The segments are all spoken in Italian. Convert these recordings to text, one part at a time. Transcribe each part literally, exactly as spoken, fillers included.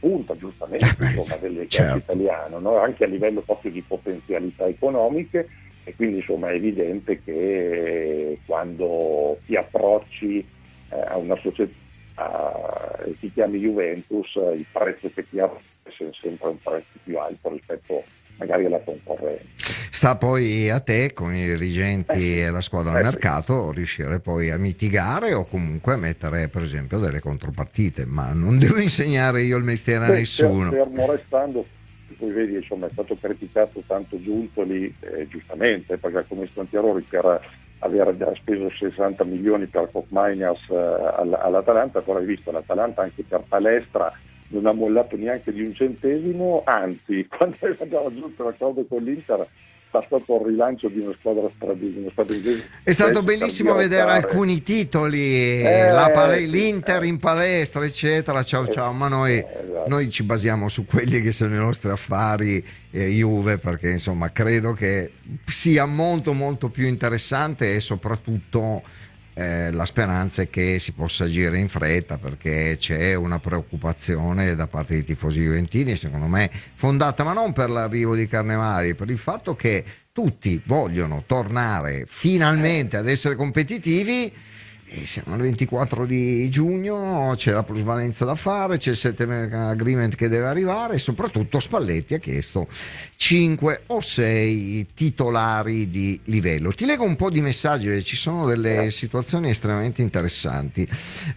punta giustamente insomma, del calcio certo. italiano, no? Anche a livello proprio di potenzialità economiche, e quindi insomma è evidente che quando ti approcci eh, a una società e ti chiami Juventus, il prezzo che ti ha è sempre un prezzo più alto rispetto magari alla concorrenza. Sta poi a te, con i dirigenti Eh, e la squadra al eh, mercato, riuscire poi a mitigare o comunque a mettere per esempio delle contropartite, ma non devo insegnare io il mestiere a Beh, fer- nessuno. fermo restando, poi vedi insomma è stato criticato tanto Giuntoli, eh, giustamente, perché ha commesso tanti errori per aver già speso sessanta milioni per Koch Miners eh, all- all'Atalanta, però hai visto l'Atalanta anche per palestra non ha mollato neanche di un centesimo, anzi quando aveva raggiunto l'accordo con l'Inter è stato il rilancio di una squadra strategica, una squadra inglese. È stato Per bellissimo vedere dirottare. alcuni titoli, Eh, la pale- sì, l'Inter eh. in palestra, eccetera. Ciao, Eh, ciao, ma noi, eh, esatto. noi ci basiamo su quelli che sono i nostri affari, eh, Juve, perché insomma credo che sia molto, molto più interessante e soprattutto eh, la speranza è che si possa agire in fretta, perché c'è una preoccupazione da parte dei tifosi juventini, secondo me fondata, ma non per l'arrivo di Carnevali, per il fatto che tutti vogliono tornare finalmente ad essere competitivi. E siamo al ventiquattro di giugno, c'è la plusvalenza da fare, c'è il settlement agreement che deve arrivare e soprattutto Spalletti ha chiesto cinque o sei titolari di livello. Ti leggo un po' di messaggi perché ci sono delle situazioni estremamente interessanti.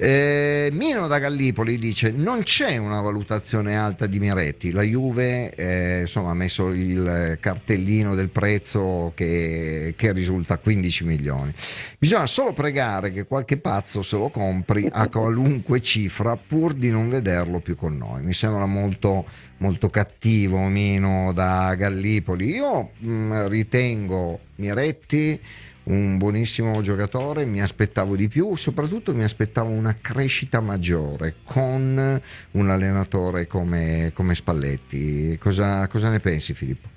eh, Mino da Gallipoli dice: non c'è una valutazione alta di Miretti, la Juve eh, insomma ha messo il cartellino del prezzo che, che risulta a quindici milioni. Bisogna solo pregare che qualche pazzo se lo compri a qualunque cifra pur di non vederlo più con noi. Mi sembra molto, molto cattivo Mino da Gallipoli. Io mh, ritengo Miretti un buonissimo giocatore, mi aspettavo di più, soprattutto mi aspettavo una crescita maggiore con un allenatore come, come Spalletti. Cosa, cosa ne pensi, Filippo?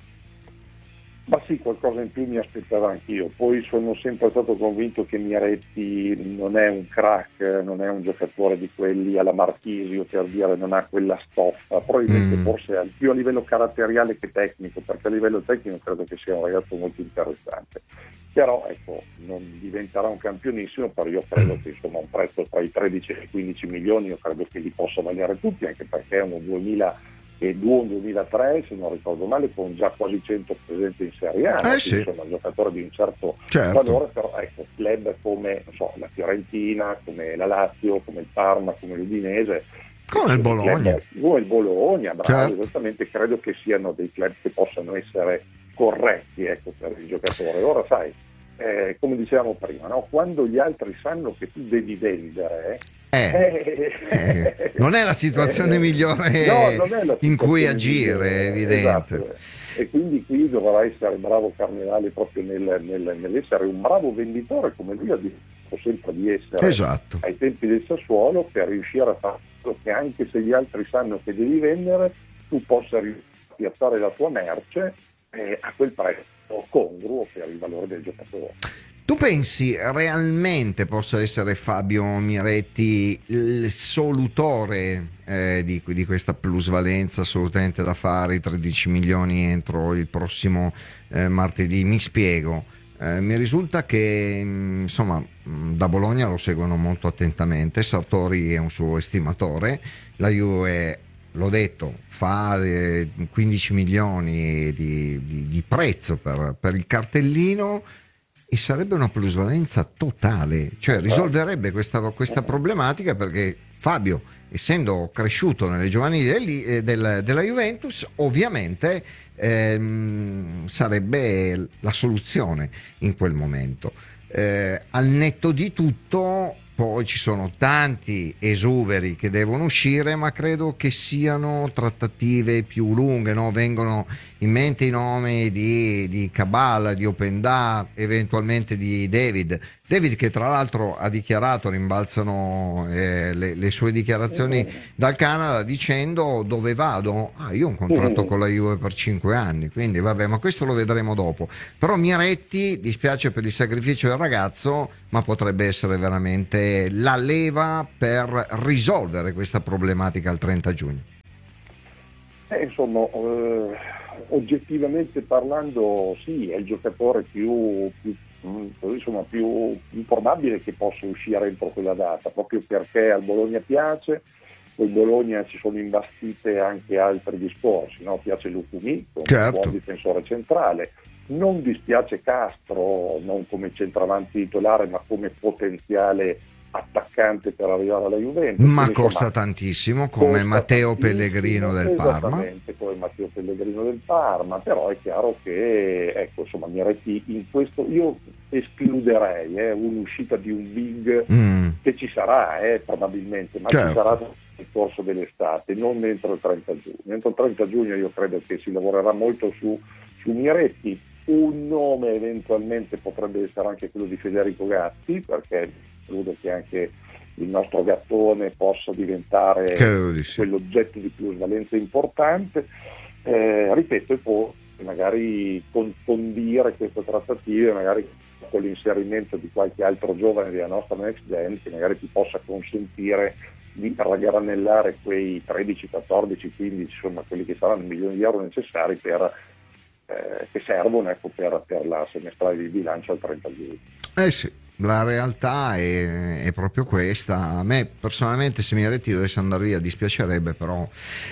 Ma sì, qualcosa in più mi aspettavo anch'io. Poi sono sempre stato convinto che Miretti non è un crack, non è un giocatore di quelli alla Marchisio, per dire, non ha quella stoffa, probabilmente Mm. forse è più a livello caratteriale che tecnico, perché a livello tecnico credo che sia un ragazzo molto interessante. Però ecco, non diventerà un campionissimo, però io credo che insomma un prezzo tra i tredici e i quindici milioni io credo che li possa valere tutti, anche perché è uno duemila e due duemilatré, se non ricordo male, con già quasi cento presenze in Serie A, Eh, quindi sì. insomma un giocatore di un certo Certo. valore, però ecco, club come non so, la Fiorentina, come la Lazio, come il Parma, come l'Udinese, Come il Bologna. club, come il Bologna, bravo, Certo. esattamente, credo che siano dei club che possano essere corretti, ecco, per il giocatore. Ora sai, eh, come dicevamo prima, no? Quando gli altri sanno che tu devi vendere, Eh, eh, non è la situazione eh, migliore no, non è la in cui situazione agire, migliore, è evidente. esatto. E quindi qui dovrà essere bravo Carnevali proprio nel, nel, nell'essere un bravo venditore, come lui ha detto sempre di essere Esatto. ai tempi del Sassuolo, per riuscire a fare che anche se gli altri sanno che devi vendere, tu possa piazzare la tua merce eh, a quel prezzo congruo per il valore del giocatore. Tu pensi realmente possa essere Fabio Miretti il solutore eh, di, di questa plusvalenza assolutamente da fare, i tredici milioni entro il prossimo eh, martedì? Mi spiego. Eh, mi risulta che mh, insomma mh, da Bologna lo seguono molto attentamente, Sartori è un suo estimatore, la Juve, l'ho detto, fa eh, quindici milioni di, di, di prezzo per, per il cartellino, e sarebbe una plusvalenza totale, cioè risolverebbe questa, questa problematica, perché Fabio, essendo cresciuto nelle giovanili del, del, della Juventus, ovviamente ehm, sarebbe la soluzione in quel momento. Eh, al netto di tutto, poi ci sono tanti esuberi che devono uscire, ma credo che siano trattative più lunghe, no? Vengono in mente i nomi di, di Cabal, di Openda, eventualmente di David. David che tra l'altro ha dichiarato, rimbalzano eh, le, le sue dichiarazioni dal Canada dicendo: dove vado? Ah, io ho un contratto con la Juve per cinque anni, quindi vabbè, ma questo lo vedremo dopo. Però Miretti, dispiace per il sacrificio del ragazzo, ma potrebbe essere veramente la leva per risolvere questa problematica al trenta giugno. Eh, insomma, eh, oggettivamente parlando, sì, è il giocatore più, più, mh, insomma, più, più probabile che possa uscire entro quella data, proprio perché al Bologna piace. Poi Bologna ci sono imbastite anche altri discorsi, no? Piace Lucumi come Certo. buon difensore centrale, non dispiace Castro, non come centravanti titolare, ma come potenziale attaccante per arrivare alla Juventus. Ma Quindi, costa insomma, tantissimo come costa Matteo tantissimo, Pellegrino del Parma. esattamente come Matteo Pellegrino del Parma, però è chiaro che, ecco, insomma, Miretti in questo, io escluderei eh, un'uscita di un big Mm, che ci sarà eh, probabilmente, ma certo. ci sarà nel corso dell'estate, non entro il trenta giugno. Entro il trenta giugno io credo che si lavorerà molto su, su Miretti. Un nome eventualmente potrebbe essere anche quello di Federico Gatti, perché credo che anche il nostro gattone possa diventare Credo di sì. quell'oggetto di plusvalenza importante. Eh, ripeto, e poi magari con- condire queste trattative, magari con l'inserimento di qualche altro giovane della nostra next gen che magari ti possa consentire di raggranellare quei tredici, quattordici, quindici, insomma quelli che saranno i milioni di euro necessari per eh, che servono, ecco, per, per la semestrale di bilancio al trenta giugno. Eh sì, la realtà è, è proprio questa. A me personalmente, se Miretti dovesse andare via, dispiacerebbe, però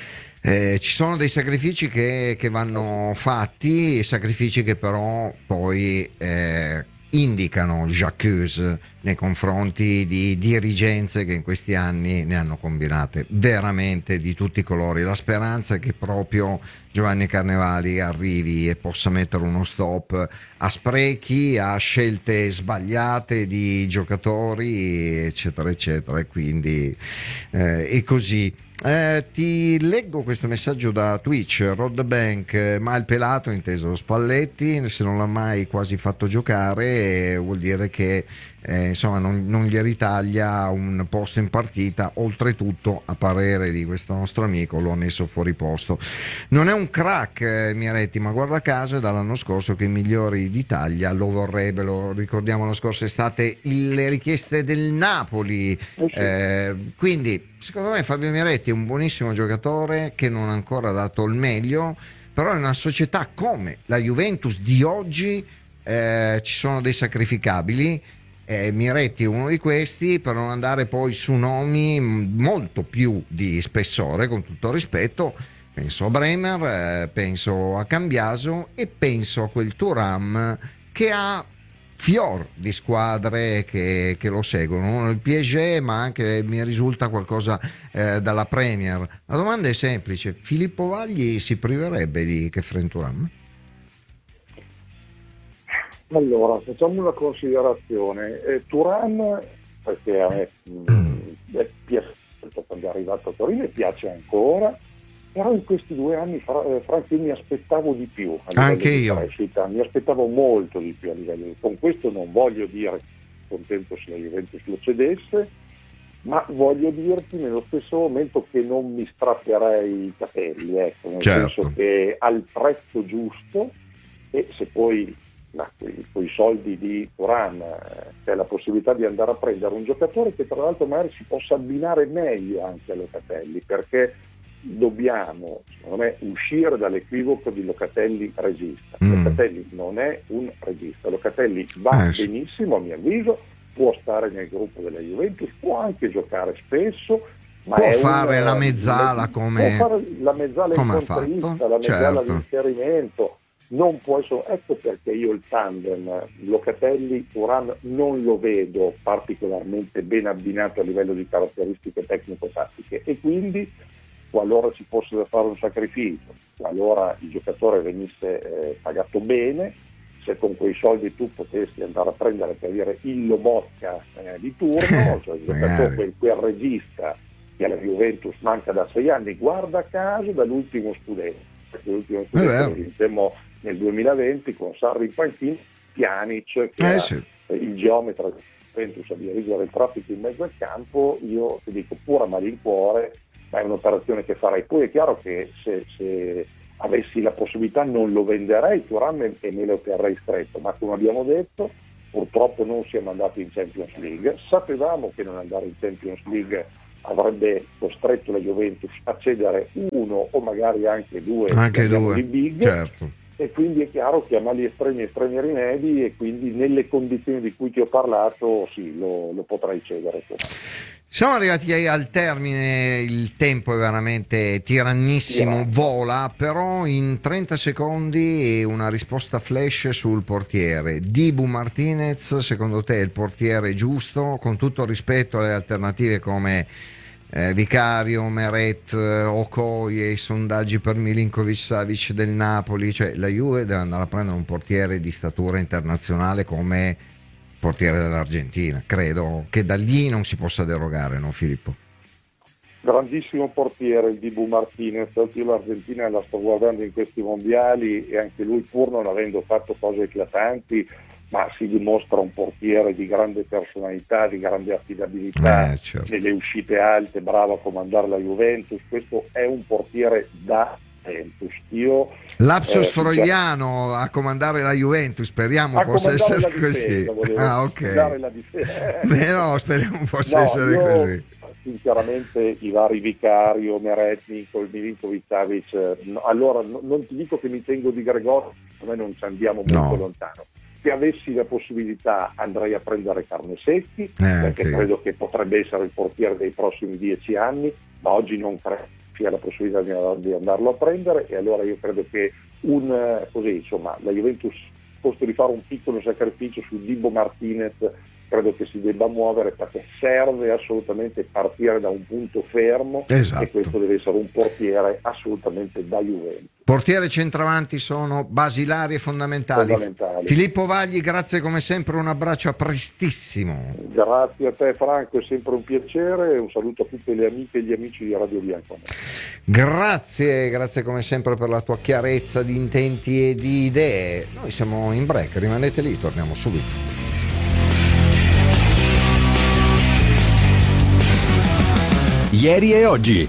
eh, ci sono dei sacrifici che, che vanno fatti, e sacrifici che però poi eh, indicano J'accuse nei confronti di dirigenze che in questi anni ne hanno combinate veramente di tutti i colori. La speranza è che proprio Giovanni Carnevali arrivi e possa mettere uno stop a sprechi, a scelte sbagliate di giocatori, eccetera eccetera, e quindi eh, è così. Eh, ti leggo questo messaggio da Twitch. Rod Bank, eh, ma il pelato, inteso Spalletti, se non l'ha mai quasi fatto giocare, eh, vuol dire che eh, insomma non, non gli ritaglia un posto in partita. Oltretutto, a parere di questo nostro amico, lo ha messo fuori posto. Non è un crack, eh, Miretti, ma guarda caso è dall'anno scorso che i migliori d'Italia lo vorrebbero. Ricordiamo la scorsa estate il- le richieste del Napoli. Eh sì. Eh, quindi secondo me Fabio Miretti è un buonissimo giocatore che non ha ancora dato il meglio, però in una società come la Juventus di oggi eh, ci sono dei sacrificabili. Eh, Miretti è uno di questi, per non andare poi su nomi molto più di spessore, con tutto rispetto. Penso a Bremer, eh, penso a Cambiaso e penso a quel Thuram che ha fior di squadre che, che lo seguono, il P S G, ma anche mi risulta qualcosa eh, dalla Premier. La domanda è semplice: Filippo Vagli si priverebbe di Khéphren Thuram? Allora, facciamo una considerazione. Eh, Thuram, perché a me mh, è piaciuto quando è arrivato a Torino e piace ancora, però in questi due anni, fra, eh, Frank, io mi aspettavo di più a livello Anche di io. crescita, mi aspettavo molto di più a livello di... Con questo non voglio dire che sono contento se la Juventus lo cedesse, ma voglio dirti nello stesso momento che non mi strapperei i capelli, ecco, nel Certo. senso che al prezzo giusto, e se poi con i soldi di Thuram eh, c'è la possibilità di andare a prendere un giocatore che tra l'altro magari si possa abbinare meglio anche a Locatelli, perché dobbiamo, secondo me, uscire dall'equivoco di Locatelli regista. Mm. Locatelli non è un regista, Locatelli va Eh, sì. benissimo a mio avviso, può stare nel gruppo della Juventus, può anche giocare spesso, ma Può è fare un, la mezzala le- come- può fare la mezzala come ha incontrista, fatto, la mezzala certo. di inserimento, non può essere, ecco perché io il tandem Locatelli-Thuram non lo vedo particolarmente ben abbinato a livello di caratteristiche tecnico-tattiche, e quindi qualora ci fosse da fare un sacrificio, qualora il giocatore venisse eh, pagato bene, se con quei soldi tu potessi andare a prendere, per dire, il Lobotka eh, di turno, cioè il giocatore, quel, quel regista che alla Juventus manca da sei anni, guarda caso dall'ultimo scudetto, perché l'ultimo scudetto lo vincemmo nel duemilaventi con Sarri in panchina, Pjanic che Eh, era sì. il geometra di Juventus a dirigere il traffico in mezzo al campo. Io ti dico pure a malincuore, ma è un'operazione che farei. Poi è chiaro che se, se avessi la possibilità non lo venderei Thuram e, e me lo terrei stretto, ma come abbiamo detto purtroppo non siamo andati in Champions League, sapevamo che non andare in Champions League avrebbe costretto la Juventus a cedere uno o magari anche due, anche due di big, certo. E quindi è chiaro che a mali estremi estremi rimedi, e quindi nelle condizioni di cui ti ho parlato sì, lo, lo potrei cedere. Siamo arrivati al termine, il tempo è veramente tirannissimo, Tirano. vola, però in trenta secondi una risposta flash sul portiere. Dibu Martinez, secondo te è il portiere giusto, con tutto il rispetto alle alternative come Eh, Vicario, Meret, Okoi e i sondaggi per Milinkovic-Savic del Napoli? Cioè la Juve deve andare a prendere un portiere di statura internazionale come portiere dell'Argentina, credo che da lì non si possa derogare, no Filippo? Grandissimo portiere il Dibu Martinez, io l'Argentina la sto guardando in questi mondiali e anche lui, pur non avendo fatto cose eclatanti, ma si dimostra un portiere di grande personalità, di grande affidabilità, eh, certo. nelle uscite alte, bravo a comandare la Juventus. Questo è un portiere da Juventus. Io Lapsus eh, freudiano a comandare la Juventus, speriamo a possa essere la così. Difesa, Ah, ok. La difesa. Beh, no, speriamo possa no, essere io, così. Sinceramente i vari Vicario, Meret, Milinkovic-Savic, no, allora no, non ti dico che mi tengo di Gregori, noi non ci andiamo molto No. lontano. Se avessi la possibilità andrei a prendere Carnesecchi, Eh, perché sì. credo che potrebbe essere il portiere dei prossimi dieci anni, ma oggi non credo sia la possibilità di, di andarlo a prendere, e allora io credo che un eh, così insomma la Juventus, posto di fare un piccolo sacrificio su Dibu Martinez, credo che si debba muovere, perché serve assolutamente partire da un punto fermo, Esatto. e questo deve essere un portiere assolutamente da Juventus. Portiere e centravanti sono basilari e fondamentali. Fondamentali. Filippo Vagli, grazie come sempre, un abbraccio, a prestissimo. Grazie a te Franco, è sempre un piacere, e un saluto a tutte le amiche e gli amici di Radio Bianco. Grazie, grazie come sempre per la tua chiarezza di intenti e di idee. Noi siamo in break, rimanete lì, torniamo subito. Ieri e oggi.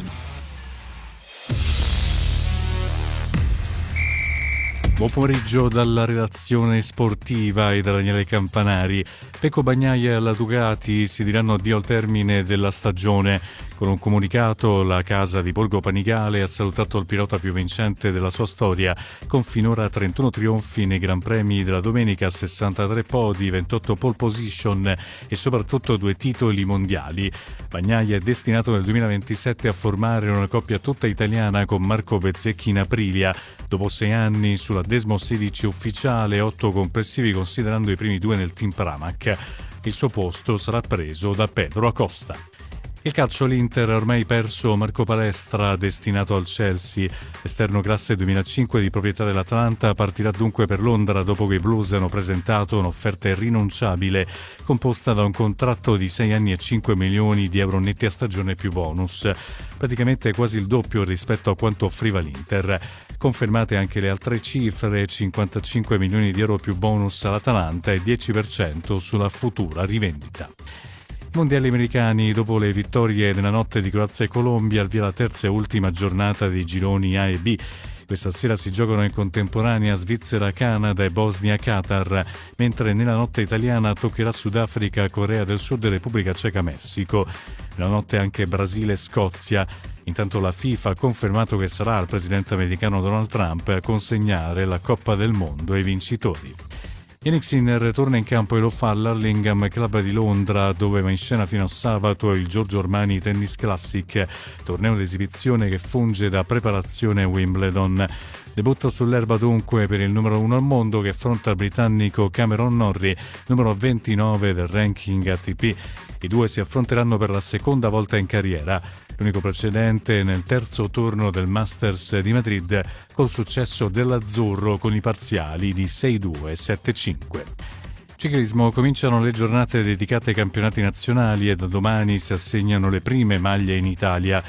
Buon pomeriggio dalla redazione sportiva e da Daniele Campanari. Pecco Bagnaia e la Ducati si diranno addio al termine della stagione. Con un comunicato la casa di Borgo Panigale ha salutato il pilota più vincente della sua storia, con finora trentuno trionfi nei Gran Premi della domenica, sessantatré podi, ventotto pole position e soprattutto due titoli mondiali. Bagnaia è destinato nel duemilaventisette a formare una coppia tutta italiana con Marco Bezzecchi in Aprilia, dopo sei anni sulla Desmo sedici ufficiale, otto complessivi considerando i primi due nel team Pramac. Il suo posto sarà preso da Pedro Acosta. Il calcio, l'Inter ha ormai perso Marco Palestra, destinato al Chelsea. Esterno classe duemilacinque di proprietà dell'Atalanta, partirà dunque per Londra dopo che i Blues hanno presentato un'offerta irrinunciabile, composta da un contratto di sei anni e cinque milioni di euro netti a stagione più bonus, praticamente quasi il doppio rispetto a quanto offriva l'Inter. Confermate anche le altre cifre: cinquantacinque milioni di euro più bonus all'Atalanta e dieci per cento sulla futura rivendita. Mondiali americani, dopo le vittorie della notte di Croazia e Colombia, al via la terza e ultima giornata dei gironi A e B. Questa sera si giocano in contemporanea Svizzera, Canada e Bosnia-Qatar, mentre nella notte italiana toccherà Sudafrica, Corea del Sud e Repubblica Ceca, Messico. Nella notte anche Brasile e Scozia. Intanto la FIFA ha confermato che sarà il presidente americano Donald Trump a consegnare la Coppa del Mondo ai vincitori. Yannick Sinner torna in campo e lo fa all'Hurlingham Club di Londra, dove va in scena fino a sabato il Giorgio Armani Tennis Classic, torneo d'esibizione che funge da preparazione a Wimbledon. Debutto sull'erba dunque per il numero uno al mondo, che affronta il britannico Cameron Norrie, numero ventinove del ranking A T P. I due si affronteranno per la seconda volta in carriera, l'unico precedente nel terzo turno del Masters di Madrid, col successo dell'azzurro con i parziali di sei due e sette cinque. Ciclismo, cominciano le giornate dedicate ai campionati nazionali e da domani si assegnano le prime maglie in Italia.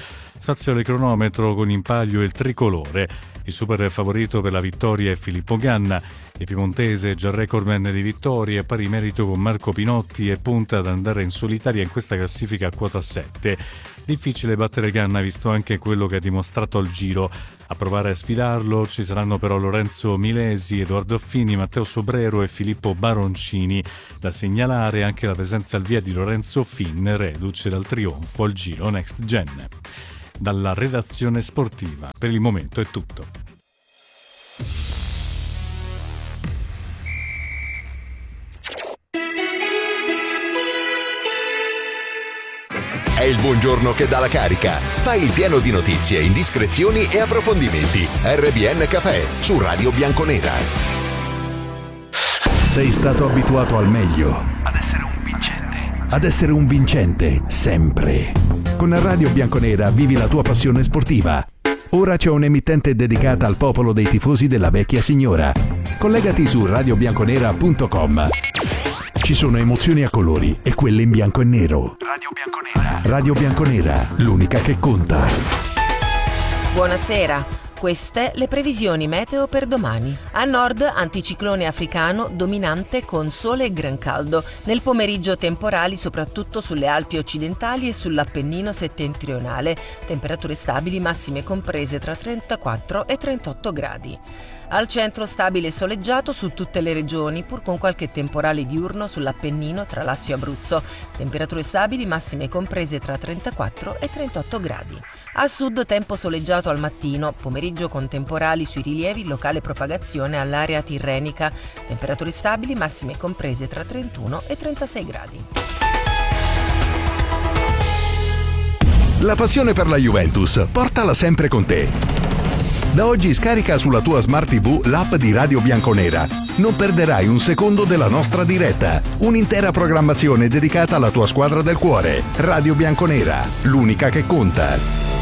Spazio al cronometro con in palio il tricolore. Il super favorito per la vittoria è Filippo Ganna. Il piemontese, già recordman di vittorie, a pari merito con Marco Pinotti e punta ad andare in solitaria in questa classifica a quota sette. Difficile battere Ganna visto anche quello che ha dimostrato al Giro. A provare a sfidarlo ci saranno però Lorenzo Milesi, Edoardo Affini, Matteo Sobrero e Filippo Baroncini. Da segnalare anche la presenza al via di Lorenzo Fin, reduce dal trionfo al Giro Next Gen. Dalla redazione sportiva, per il momento è tutto. È il buongiorno che dà la carica. Fai il pieno di notizie, indiscrezioni e approfondimenti. R B N Café su Radio Bianconera. Sei stato abituato al meglio. Ad essere un vincente. Ad essere un vincente, sempre. Con Radio Bianconera vivi la tua passione sportiva. Ora c'è un'emittente dedicata al popolo dei tifosi della vecchia signora. Collegati su radio bianconera punto com. Ci sono emozioni a colori e quelle in bianco e nero. Radio Bianconera. Radio Bianconera, l'unica che conta. Buonasera. Queste le previsioni meteo per domani. A nord, anticiclone africano dominante con sole e gran caldo. Nel pomeriggio temporali soprattutto sulle Alpi occidentali e sull'Appennino settentrionale. Temperature stabili massime comprese tra trentaquattro e trentotto gradi. Al centro stabile e soleggiato su tutte le regioni, pur con qualche temporale diurno sull'Appennino tra Lazio e Abruzzo. Temperature stabili massime comprese tra trentaquattro e trentotto gradi. A sud tempo soleggiato al mattino, pomeriggio con temporali sui rilievi, locale propagazione all'area tirrenica. Temperature stabili massime comprese tra trentuno e trentasei gradi. La passione per la Juventus, portala sempre con te. Da oggi scarica sulla tua Smart tivù l'app di Radio Bianconera. Non perderai un secondo della nostra diretta. Un'intera programmazione dedicata alla tua squadra del cuore. Radio Bianconera, l'unica che conta.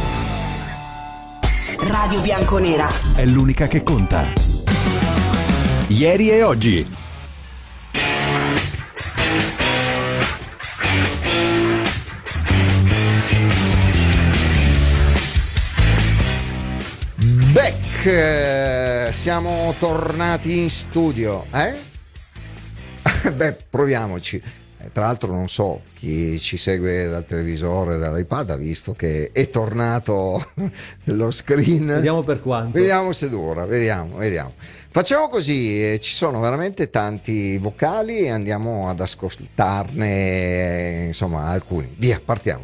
Radio Bianconera È l'unica che conta. Ieri e oggi. Back, siamo tornati in studio, eh? Beh, proviamoci. Tra l'altro non so chi ci segue dal televisore, dall'iPad, ha visto che è tornato lo screen. Vediamo per quanto. Vediamo se dura, vediamo, vediamo. Facciamo così, eh, ci sono veramente tanti vocali e andiamo ad ascoltarne, eh, insomma, alcuni. Via, partiamo.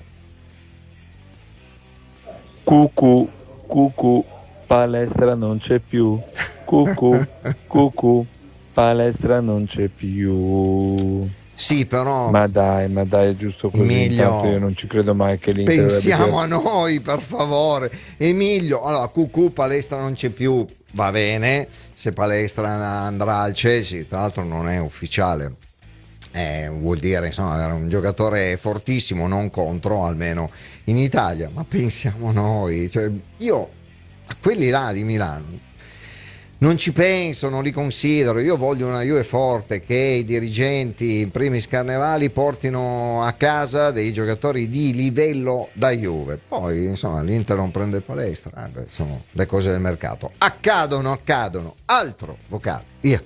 Cucù, cucù, palestra non c'è più. Cucù, cucù, palestra non c'è più. Sì, però ma dai, ma dai, è giusto così. Emilio, intanto io non ci credo mai che l'Inter pensiamo a noi, per favore. Emilio, allora, cucù, palestra non c'è più, va bene, se palestra andrà al Chelsea, tra l'altro non è ufficiale, eh, vuol dire insomma avere un giocatore fortissimo, non contro, almeno in Italia, ma pensiamo a noi, cioè, io a quelli là di Milano non ci penso, non li considero. Io voglio una Juve forte, che i dirigenti in primis Carnevali portino a casa dei giocatori di livello da Juve. Poi insomma l'Inter non prende palestra, eh, beh, sono le cose del mercato, accadono, accadono. Altro vocale, via.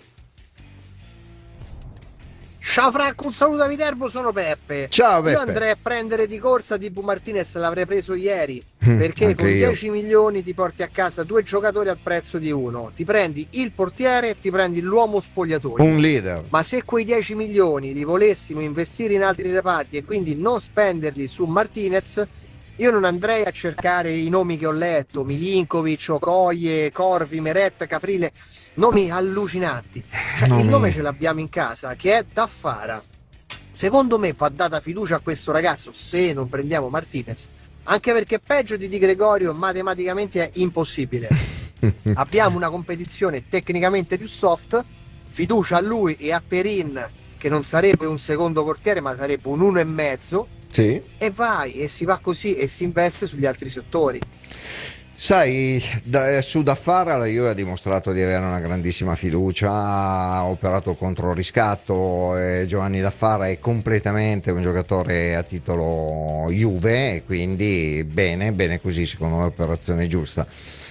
Ciao Franco, un saluto da Viterbo, sono Peppe. Ciao Peppe. Io andrei a prendere di corsa Dibu Martinez, l'avrei preso ieri, perché con dieci milioni ti porti a casa due giocatori al prezzo di uno. Ti prendi il portiere e ti prendi l'uomo spogliatoio. Un leader. Ma se quei dieci milioni li volessimo investire in altri reparti e quindi non spenderli su Martinez, io non andrei a cercare i nomi che ho letto, Milinkovic, Okoye, Corvi, Meret, Caprile, nomi allucinanti. Cioè, Nomi. il nome ce l'abbiamo in casa, che è Taffara. Secondo me va data fiducia a questo ragazzo se non prendiamo Martinez, anche perché peggio di Di Gregorio matematicamente è impossibile. Abbiamo una competizione tecnicamente più soft, fiducia a lui e a Perin, che non sarebbe un secondo portiere ma sarebbe un uno e mezzo. Sì. E vai, e si va così e si investe sugli altri settori. Sai, da, su Daffara la Juve ha dimostrato di avere una grandissima fiducia, ha operato il controriscatto, eh, Giovanni Daffara è completamente un giocatore a titolo Juve e quindi bene, bene così, secondo me operazione giusta.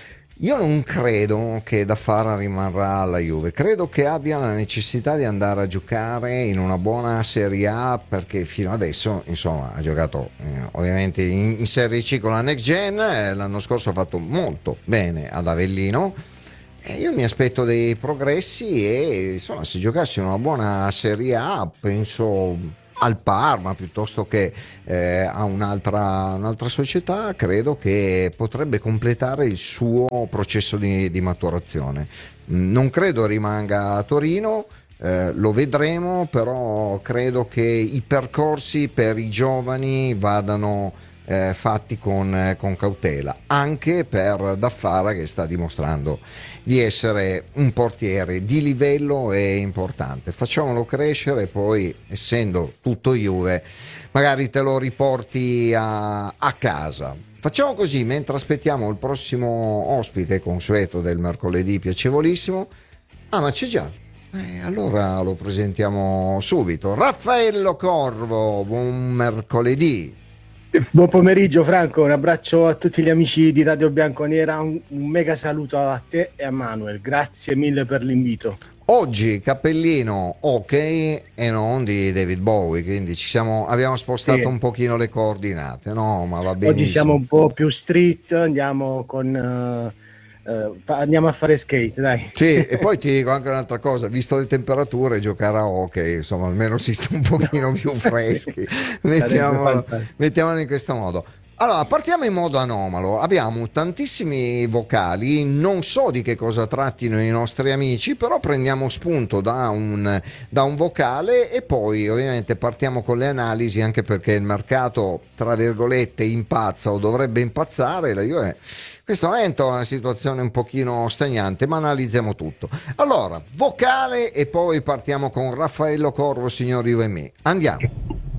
Io non credo che Daffara rimarrà alla Juve, credo che abbia la necessità di andare a giocare in una buona Serie A, perché fino adesso insomma ha giocato eh, ovviamente in, in Serie C con la Next Gen, eh, l'anno scorso ha fatto molto bene ad Avellino e io mi aspetto dei progressi e insomma se giocasse in una buona Serie A penso al Parma piuttosto che eh, a un'altra, un'altra società, credo che potrebbe completare il suo processo di, di maturazione. Non credo rimanga a Torino, eh, lo vedremo, però credo che i percorsi per i giovani vadano eh, fatti con, con cautela, anche per Daffara che sta dimostrando di essere un portiere di livello e importante. Facciamolo crescere, poi essendo tutto Juve magari te lo riporti a, a casa. Facciamo così, mentre aspettiamo il prossimo ospite consueto del mercoledì piacevolissimo. Ah, ma c'è già, eh, allora lo presentiamo subito. Raffaello Corvo, buon mercoledì. Buon pomeriggio Franco, un abbraccio a tutti gli amici di Radio Bianconera, un, un mega saluto a te e a Manuel, grazie mille per l'invito. Oggi cappellino ok e non di David Bowie, quindi ci siamo, abbiamo spostato sì. un pochino le coordinate, no? Ma va benissimo. Oggi siamo un po' più street, andiamo con... Uh, Uh, andiamo a fare skate, dai. Sì, e poi ti dico anche un'altra cosa, visto le temperature, giocare a hockey, insomma, almeno si sta un pochino più freschi. Mettiamolo, mettiamolo in questo modo. Allora, partiamo in modo anomalo. Abbiamo tantissimi vocali, non so di che cosa trattino i nostri amici, però prendiamo spunto da un, da un vocale e poi ovviamente partiamo con le analisi, anche perché il mercato, tra virgolette, impazza o dovrebbe impazzare. La Juve in questo momento è una situazione un pochino stagnante, ma analizziamo tutto. Allora, vocale e poi partiamo con Raffaello Corvo, signor Juve Me. Andiamo.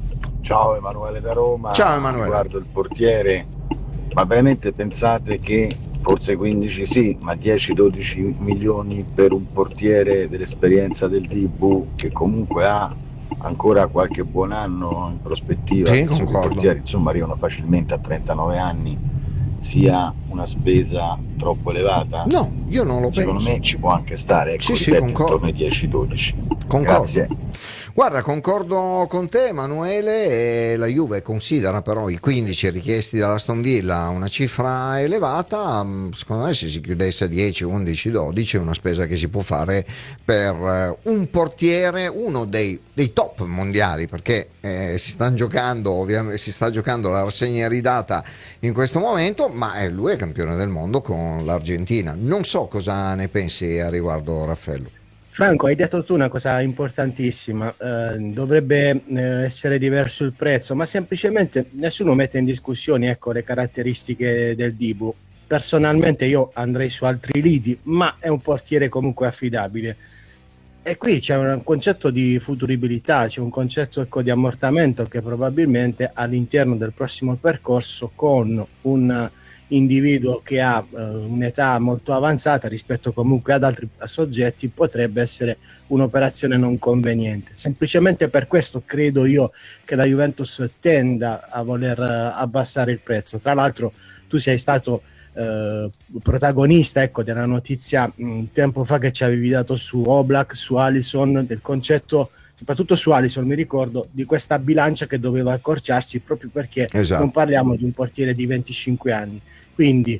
Ciao Emanuele da Roma. Ciao Emanuele. Guardo il portiere, ma veramente pensate che forse quindici sì, ma dieci dodici milioni per un portiere dell'esperienza del D B che comunque ha ancora qualche buon anno in prospettiva? Sì, I concordo. portieri insomma arrivano facilmente a trentanove anni, sia una spesa troppo elevata? No, io non lo Secondo penso. Secondo me ci può anche stare, ecco, sì, sì, ripeto, concordo. intorno ai dieci dodici. Concordo. Grazie. Guarda, concordo con te Emanuele, e la Juve considera però i quindici richiesti dall'Aston Villa una cifra elevata. Secondo me se si chiudesse a dieci, undici, dodici è una spesa che si può fare per un portiere, uno dei, dei top mondiali, perché eh, si stanno giocando, ovviamente si sta giocando la rassegna ridata in questo momento, ma eh, lui è campione del mondo con l'Argentina. Non so cosa ne pensi a riguardo, Raffaello. Franco, hai detto tu una cosa importantissima, eh, dovrebbe eh, essere diverso il prezzo, ma semplicemente nessuno mette in discussione, ecco, le caratteristiche del Dibu. Personalmente io andrei su altri lidi, ma è un portiere comunque affidabile. E qui c'è un concetto di futuribilità, c'è un concetto, ecco, di ammortamento che probabilmente all'interno del prossimo percorso, con un individuo che ha uh, un'età molto avanzata rispetto comunque ad altri soggetti, potrebbe essere un'operazione non conveniente. Semplicemente per questo credo io che la Juventus tenda a voler uh, abbassare il prezzo. Tra l'altro tu sei stato uh, protagonista, ecco, della notizia un tempo fa che ci avevi dato su Oblak, su Alisson, del concetto, soprattutto su Alisson mi ricordo, di questa bilancia che doveva accorciarsi proprio perché esatto. Non parliamo di un portiere di venticinque anni. Quindi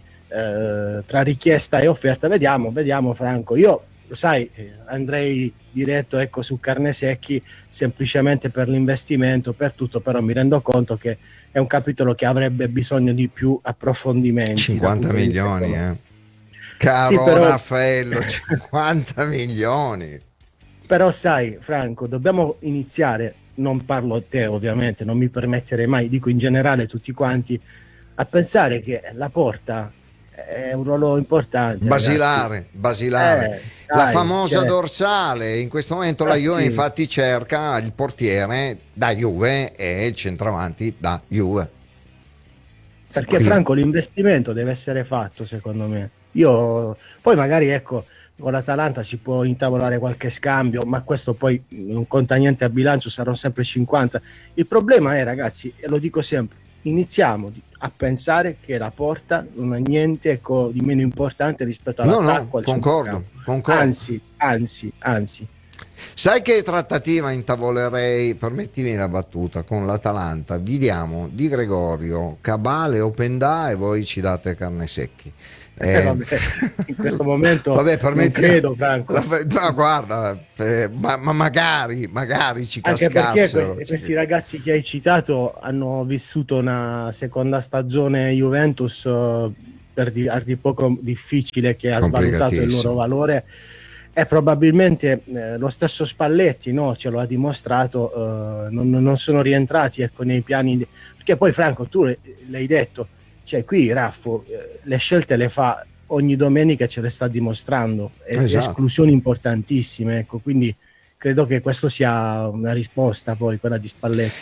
eh, tra richiesta e offerta vediamo, vediamo Franco. Io, lo sai, eh, andrei diretto, ecco, su Carnesecchi semplicemente per l'investimento, per tutto, però mi rendo conto che è un capitolo che avrebbe bisogno di più approfondimenti. cinquanta milioni, eh. Caro sì, però... Raffaello, cinquanta milioni. Però sai Franco, dobbiamo iniziare, non parlo a te ovviamente, non mi permetterei mai, dico in generale tutti quanti, a pensare che la porta è un ruolo importante. Basilare, ragazzi. basilare. Eh, la dai, famosa cioè... dorsale. In questo momento ah, la Juve sì. infatti cerca il portiere da Juve e il centravanti da Juve. perché Qui. Franco l'investimento deve essere fatto, secondo me. Io poi magari ecco con l'Atalanta si può intavolare qualche scambio, ma questo poi non conta niente a bilancio, saranno sempre cinquanta. Il problema è, ragazzi, e lo dico sempre, iniziamo a pensare che la porta non ha niente ecco, di meno importante rispetto all'attacco. No, no, al concordo, concordo. Anzi, anzi, anzi. Sai che trattativa intavolerei, permettimi la battuta, con l'Atalanta? Vi diamo Di Gregorio, Cabale, Opendà e voi ci date carne secchi. Eh, eh, vabbè, in questo momento vabbè, non credo, Franco. No, guarda, eh, ma, ma magari, magari ci anche cascassero. perché que- questi ragazzi che hai citato hanno vissuto una seconda stagione Juventus uh, per di, a dir poco difficile, che ha svalutato il loro valore, e probabilmente eh, lo stesso Spalletti, no, ce lo ha dimostrato, uh, non, non sono rientrati ecco, nei piani di... perché poi Franco tu l'hai detto, cioè qui Raffo eh, le scelte le fa ogni domenica, ce le sta dimostrando, e esatto. Esclusioni importantissime, ecco, quindi credo che questo sia una risposta poi quella di Spalletti.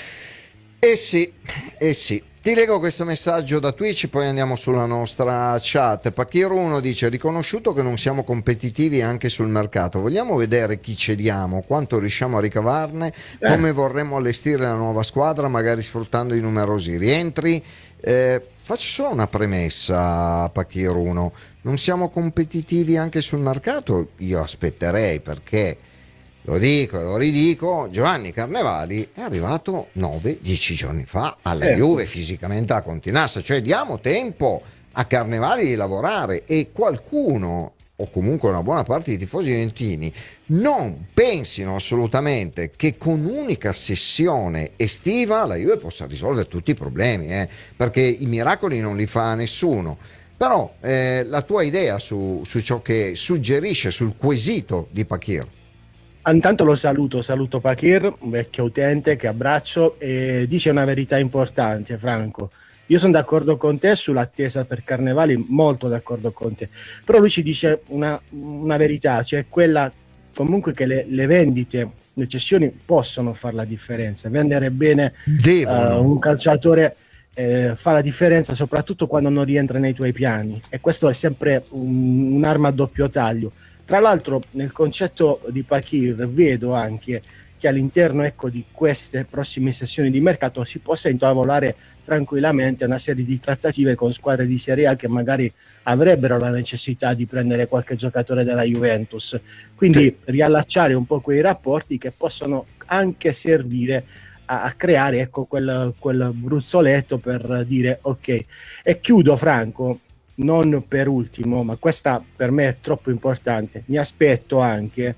Eh sì, eh sì. Ti leggo questo messaggio da Twitch, poi andiamo sulla nostra chat. Pachiro uno dice: riconosciuto che non siamo competitivi anche sul mercato, vogliamo vedere chi cediamo, quanto riusciamo a ricavarne, eh. come vorremmo allestire la nuova squadra, magari sfruttando i numerosi rientri. Eh, faccio solo una premessa, Pachiro uno, non siamo competitivi anche sul mercato? Io aspetterei, perché lo dico e lo ridico, Giovanni Carnevali è arrivato nove dieci giorni fa alla eh. Juve fisicamente a Continassa, cioè diamo tempo a Carnevali di lavorare, e qualcuno o comunque una buona parte dei tifosi juventini non pensino assolutamente che con un'unica sessione estiva la Juve possa risolvere tutti i problemi, eh, perché i miracoli non li fa nessuno. Però eh, la tua idea su, su ciò che suggerisce, sul quesito di Pachir. Intanto lo saluto, saluto Pachir, un vecchio utente che abbraccio, e dice una verità importante, Franco. Io sono d'accordo con te sull'attesa per Carnevali, molto d'accordo con te, però lui ci dice una, una verità, cioè quella comunque che le, le vendite, le cessioni possono fare la differenza. Vendere bene uh, un calciatore eh, fa la differenza, soprattutto quando non rientra nei tuoi piani, e questo è sempre un, un'arma a doppio taglio. Tra l'altro nel concetto di Pachir vedo anche che all'interno ecco, di queste prossime sessioni di mercato si possa intavolare tranquillamente una serie di trattative con squadre di Serie A che magari avrebbero la necessità di prendere qualche giocatore della Juventus, quindi sì. riallacciare un po' quei rapporti che possono anche servire a, a creare ecco, quel, quel bruzzoletto per dire ok. E chiudo, Franco, non per ultimo, ma questa per me è troppo importante, mi aspetto anche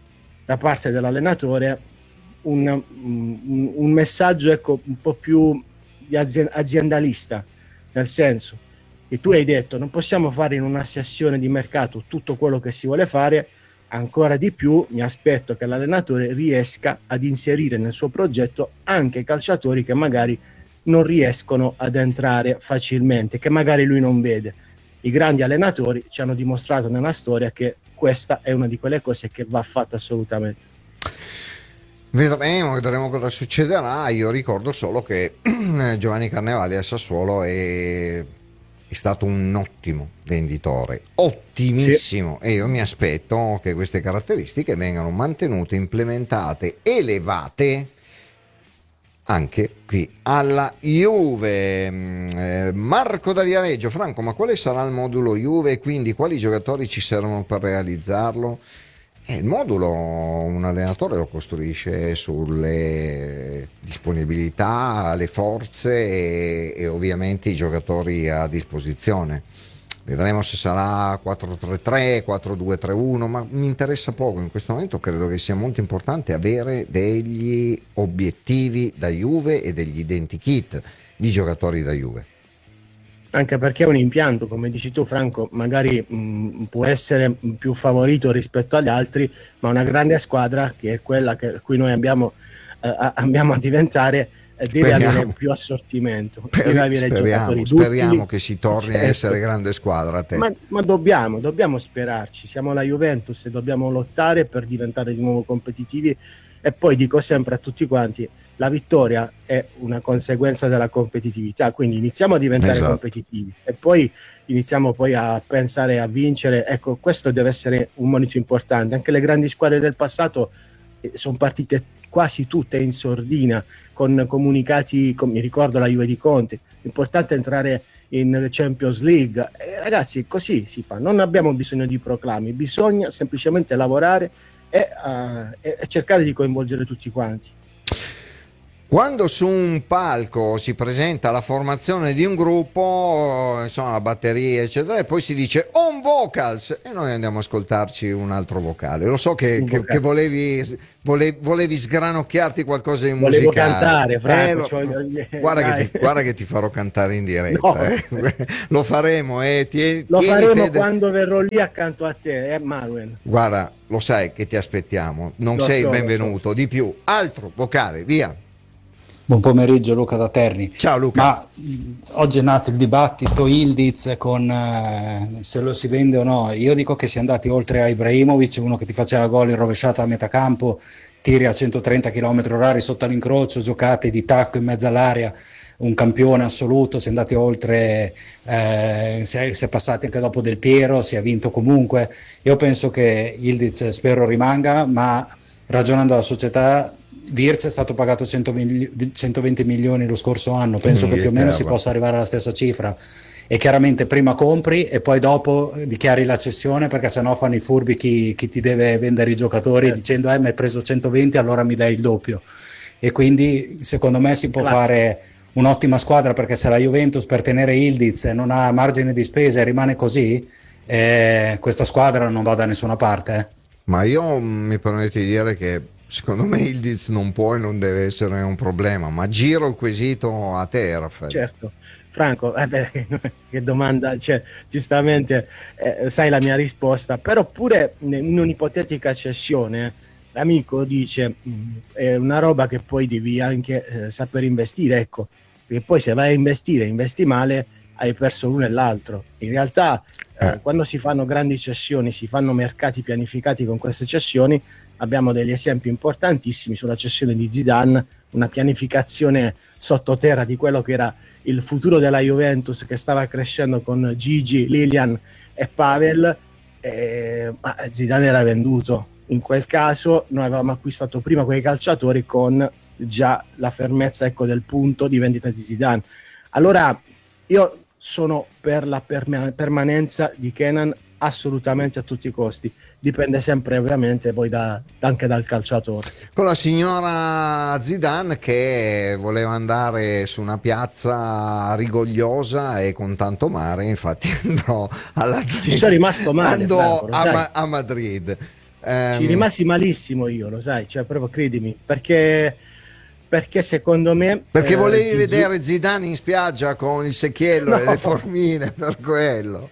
da parte dell'allenatore un, un, un messaggio ecco, un po' più di aziendalista, nel senso che tu hai detto non possiamo fare in una sessione di mercato tutto quello che si vuole fare, ancora di più mi aspetto che l'allenatore riesca ad inserire nel suo progetto anche calciatori che magari non riescono ad entrare facilmente, che magari lui non vede. I grandi allenatori ci hanno dimostrato nella storia che questa è una di quelle cose che va fatta assolutamente. Vedremo, vedremo cosa succederà. Io ricordo solo che Giovanni Carnevali a Sassuolo è, è stato un ottimo venditore, ottimissimo, sì. E io mi aspetto che queste caratteristiche vengano mantenute, implementate, elevate anche qui alla Juve. eh, Marco da Viareggio: Franco, ma quale sarà il modulo Juve e quindi quali giocatori ci servono per realizzarlo? Eh, il modulo un allenatore lo costruisce sulle disponibilità, le forze e, e ovviamente i giocatori a disposizione. Vedremo se sarà quattro tre tre, quattro due tre uno, ma mi interessa poco in questo momento. Credo che sia molto importante avere degli obiettivi da Juve e degli identikit di giocatori da Juve. Anche perché è un impianto, come dici tu Franco, magari mh, può essere più favorito rispetto agli altri, ma una grande squadra, che è quella che cui noi abbiamo, eh, andiamo a diventare, deve speriamo. avere più assortimento, per, deve avere speriamo, giocatori speriamo duttili, che si torni certo. a essere grande squadra. Te. Ma, ma dobbiamo, dobbiamo sperarci, siamo la Juventus e dobbiamo lottare per diventare di nuovo competitivi. E poi dico sempre a tutti quanti, la vittoria è una conseguenza della competitività, quindi iniziamo a diventare Esatto. competitivi e poi iniziamo poi a pensare a vincere. Ecco, questo deve essere un monito importante. Anche le grandi squadre del passato eh, sono partite quasi tutte in sordina, con comunicati, com- mi ricordo la Juve di Conte, l'importante è entrare in Champions League. Eh, ragazzi, così si fa, non abbiamo bisogno di proclami, bisogna semplicemente lavorare e, uh, e cercare di coinvolgere tutti quanti. Quando su un palco si presenta la formazione di un gruppo, insomma, batterie eccetera, e poi si dice on vocals e noi andiamo a ascoltarci un altro vocale. Lo so che, che, che volevi, volevi, volevi sgranocchiarti qualcosa di musicale. Volevo cantare, Franco, eh, lo, cioè, guarda, che ti, guarda che ti farò cantare in diretta. No. Eh. Lo faremo, eh. Tie, lo faremo fede. Quando verrò lì accanto a te, eh, Manuel. Guarda, lo sai che ti aspettiamo, non lo sei so, il benvenuto, so. Di più. Altro vocale, via. Buon pomeriggio, Luca da Terni. Ciao Luca. Ma oggi è nato il dibattito Ildiz con eh, se lo si vende o no. Io dico che si è andati oltre a Ibrahimovic, uno che ti faceva gol in rovesciata a metà campo, tiri a centotrenta chilometri orari sotto l'incrocio, giocate di tacco in mezzo all'area, un campione assoluto. Si è andati oltre, eh, si, è, si è passati anche dopo Del Piero, si è vinto comunque. Io penso che Ildiz spero rimanga, ma ragionando alla società, Wirtz è stato pagato centoventi milioni lo scorso anno, penso mm, che più o meno si possa arrivare alla stessa cifra, e chiaramente prima compri e poi dopo dichiari la cessione, perché sennò fanno i furbi chi, chi ti deve vendere i giocatori, eh. dicendo eh mi hai preso centoventi allora mi dai il doppio, e quindi secondo me si può Grazie. fare un'ottima squadra, perché se la Juventus per tenere Ildiz non ha margine di spesa e rimane così, eh, questa squadra non va da nessuna parte. Eh. Ma io mi permetto di dire che secondo me Ildiz non può e non deve essere un problema, ma giro il quesito a te, Raffaele. Certo, Franco, eh beh, che domanda, cioè, giustamente eh, sai la mia risposta, però pure in un'ipotetica cessione l'amico dice mh, è una roba che poi devi anche eh, saper investire, ecco, perché poi se vai a investire, investi male, hai perso l'uno e l'altro. In realtà eh, eh. quando si fanno grandi cessioni, si fanno mercati pianificati con queste cessioni. Abbiamo degli esempi importantissimi sulla cessione di Zidane, una pianificazione sottoterra di quello che era il futuro della Juventus, che stava crescendo con Gigi, Lilian e Pavel, eh, ma Zidane era venduto. In quel caso noi avevamo acquistato prima quei calciatori con già la fermezza, ecco, del punto di vendita di Zidane. Allora io sono per la perma- permanenza di Kenan assolutamente a tutti i costi, dipende sempre ovviamente poi da, anche dal calciatore. Con la signora Zidane che voleva andare su una piazza rigogliosa e con tanto mare, infatti andò alla ci sono rimasto male, andò Franco, a, Ma- a Madrid. Um, ci rimasi malissimo io, lo sai, cioè proprio credimi, perché perché secondo me perché eh, volevi Gesù... vedere Zidane in spiaggia con il secchiello no. e le formine, per quello.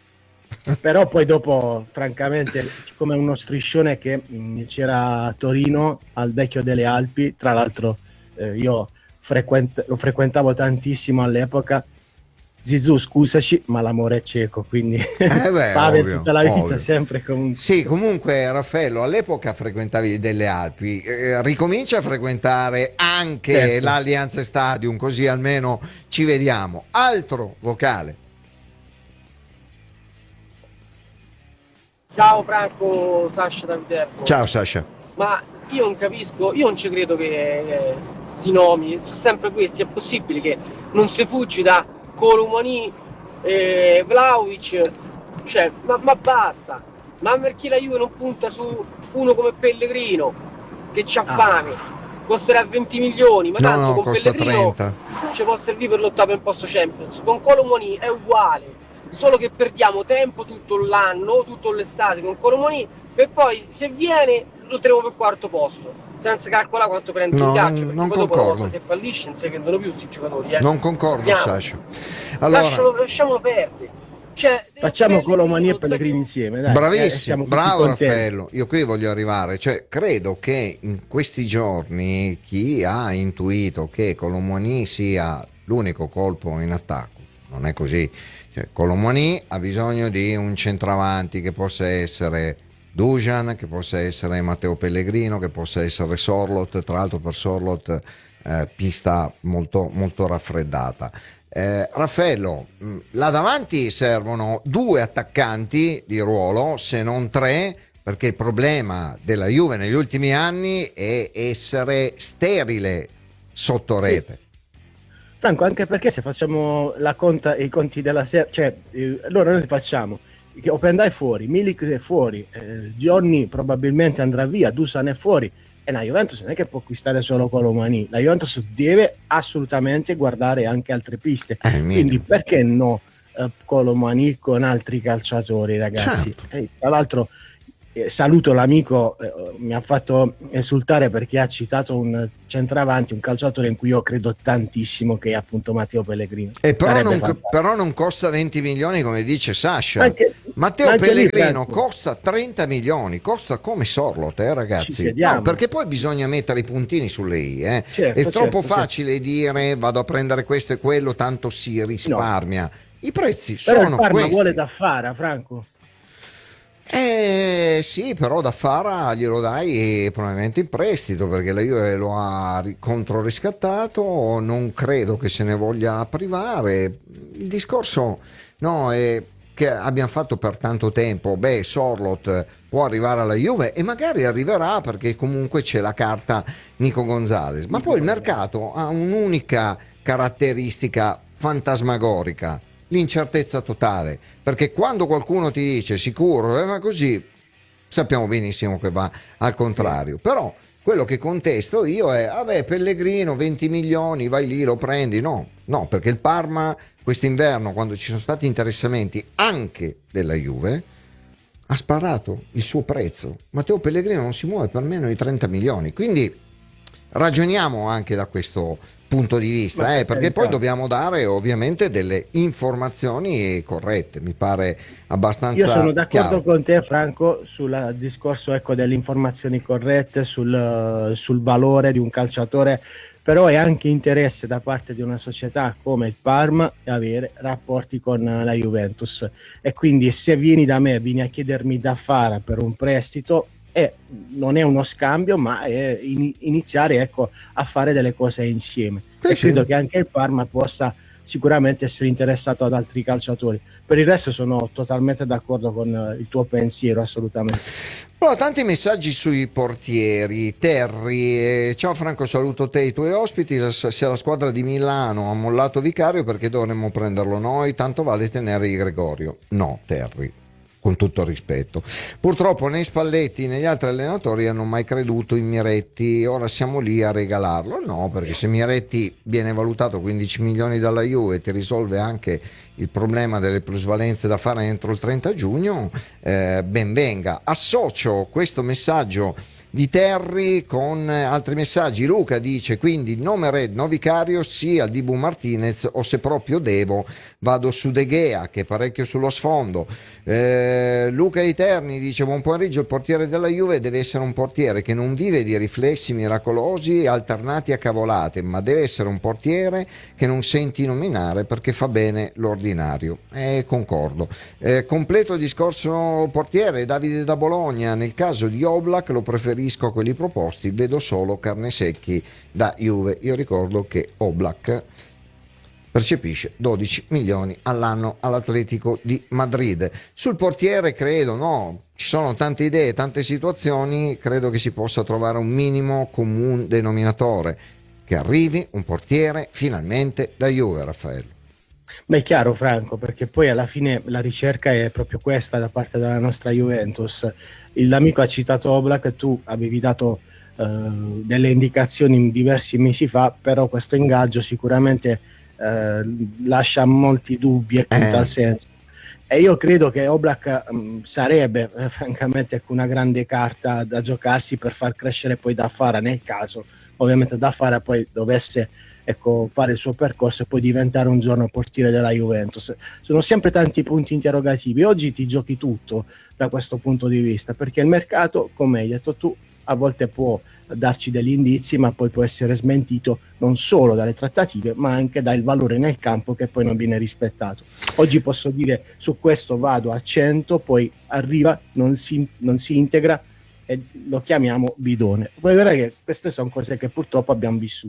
Però poi dopo francamente come uno striscione che mh, c'era a Torino al Vecchio delle Alpi, tra l'altro eh, io frequent- lo frequentavo tantissimo all'epoca. Zizou, scusaci, ma l'amore è cieco, quindi eh beh, Pavel ovvio, tutta la vita ovvio. sempre comunque. Sì, comunque Raffaello, all'epoca frequentavi delle Alpi, eh, ricomincia a frequentare anche certo. l'Allianz Stadium, così almeno ci vediamo. Altro vocale. Ciao Franco, Sasha da Viterbo. Ciao Sasha. Ma io non capisco, io non ci credo che questi eh, nomi sono sempre questi, è possibile che non si fuggi da Colomani, eh, Vlahovic, cioè, ma, ma basta, ma perché la Juve non punta su uno come Pellegrino che c'ha ah. fame, costerà venti milioni, ma no, tanto no, con costa Pellegrino trenta. Ci può servire per lottare per il posto Champions, con Colomani è uguale, solo che perdiamo tempo tutto l'anno, tutto l'estate con Colomani, e poi se viene lo troviamo per quarto posto, senza calcolare quanto prende no, in calcio, non poi dopo concordo. se fallisce non si vendono più questi giocatori, eh. Non concordo, Andiamo. Sasha. Allora, Lascialo, lasciamolo perdere. Cioè, facciamo Colomani e Pellegrini insieme, dai. Bravissimo, eh, bravo Raffaello. Io qui voglio arrivare, cioè credo che in questi giorni chi ha intuito che Colomani sia l'unico colpo in attacco, non è così. Cioè, Colomani ha bisogno di un centravanti che possa essere Dusan, che possa essere Matteo Pellegrino, che possa essere Sorloth. Tra l'altro per Sorloth eh, pista molto, molto raffreddata. Eh, Raffaello, mh, là davanti servono due attaccanti di ruolo, se non tre, perché il problema della Juve negli ultimi anni è essere sterile sotto rete. Sì. Franco, anche perché se facciamo la conta, i conti della serie, cioè eh, allora noi facciamo che Openda è fuori, Milik è fuori, eh, Johnny probabilmente andrà via, Dusan è fuori, e la Juventus non è che può acquistare solo Colomani, la Juventus deve assolutamente guardare anche altre piste, eh, quindi perché no eh, Colomani con altri calciatori, ragazzi. Certo. E tra l'altro eh, saluto l'amico, eh, mi ha fatto esultare perché ha citato un centravanti, un calciatore in cui io credo tantissimo, che è appunto Matteo Pellegrino. E però non, però non costa venti milioni come dice Sasha. Anche, Matteo anche Pellegrino lì, costa trenta milioni, costa come Sorlot, eh, ragazzi. No, perché poi bisogna mettere i puntini sulle i, eh. Certo, è troppo certo, facile certo. dire vado a prendere questo e quello, tanto si risparmia. No. I prezzi però sono il Parma questi. Vuole da fare, Franco. Eh sì, però da Fara glielo dai probabilmente in prestito, perché la Juve lo ha controriscattato, non credo che se ne voglia privare. Il discorso no è che abbiamo fatto per tanto tempo, beh, Sorlot può arrivare alla Juve e magari arriverà perché comunque c'è la carta Nico Gonzalez, ma poi il mercato ha un'unica caratteristica fantasmagorica: l'incertezza totale, perché quando qualcuno ti dice sicuro e va così, sappiamo benissimo che va al contrario. Sì. Però quello che contesto io è vabbè, Pellegrino venti milioni, vai lì, lo prendi. No, no, perché il Parma quest'inverno, quando ci sono stati interessamenti anche della Juve, ha sparato il suo prezzo. Matteo Pellegrino non si muove per meno di trenta milioni, quindi ragioniamo anche da questo punto di vista, eh, perché poi dobbiamo dare ovviamente delle informazioni corrette, mi pare abbastanza Io sono d'accordo chiaro. con te, Franco, sul discorso, ecco, delle informazioni corrette, sul, sul valore di un calciatore, però è anche interesse da parte di una società come il Parma avere rapporti con la Juventus, e quindi se vieni da me, vieni a chiedermi da fare per un prestito, e non è uno scambio, ma è in, iniziare ecco a fare delle cose insieme. Sì, e credo sì. che anche il Parma possa sicuramente essere interessato ad altri calciatori. Per il resto sono totalmente d'accordo con il tuo pensiero, assolutamente. Oh, tanti messaggi sui portieri. Terry, eh, ciao Franco, saluto te e i tuoi ospiti. Se la squadra di Milano ha mollato Vicario, perché dovremmo prenderlo noi? Tanto vale tenere i Gregorio. No, Terry, con tutto rispetto. Purtroppo né Spalletti né gli altri allenatori hanno mai creduto in Miretti, ora siamo lì a regalarlo. No, perché se Miretti viene valutato quindici milioni dalla Juve e ti risolve anche il problema delle plusvalenze da fare entro il trenta giugno, eh, ben venga. Associo questo messaggio di Terry con altri messaggi. Luca dice quindi nome Red, no Vicario, sì al Dibu Martinez, o se proprio devo vado su De Gea che è parecchio sullo sfondo. eh, Luca Eterni dice buon pomeriggio, il portiere della Juve deve essere un portiere che non vive di riflessi miracolosi alternati a cavolate, ma deve essere un portiere che non senti nominare perché fa bene l'ordinario. Eh, concordo. Eh, completo il discorso portiere. Davide da Bologna, nel caso di Oblak lo preferisco a quelli proposti, vedo solo carne secchi da Juve. Io ricordo che Oblak percepisce dodici milioni all'anno all'Atletico di Madrid. Sul portiere credo, no, ci sono tante idee, tante situazioni, credo che si possa trovare un minimo comune denominatore, che arrivi un portiere finalmente da Juve, Raffaello. Beh, è chiaro, Franco, perché poi alla fine la ricerca è proprio questa da parte della nostra Juventus. L'amico ha citato Oblak, tu avevi dato eh, delle indicazioni diversi mesi fa, però questo ingaggio sicuramente eh, lascia molti dubbi e in eh. tal senso. E io credo che Oblak mh, sarebbe eh, francamente una grande carta da giocarsi per far crescere poi Daffara, nel caso ovviamente Daffara poi dovesse ecco, fare il suo percorso e poi diventare un giorno portiere della Juventus. Sono sempre tanti punti interrogativi. Oggi ti giochi tutto da questo punto di vista, perché il mercato, come hai detto tu, a volte può darci degli indizi, ma poi può essere smentito non solo dalle trattative, ma anche dal valore nel campo che poi non viene rispettato. Oggi posso dire su questo vado a cento, poi arriva, non si, non si integra e lo chiamiamo bidone. Poi vedrai che queste sono cose che purtroppo abbiamo vissuto.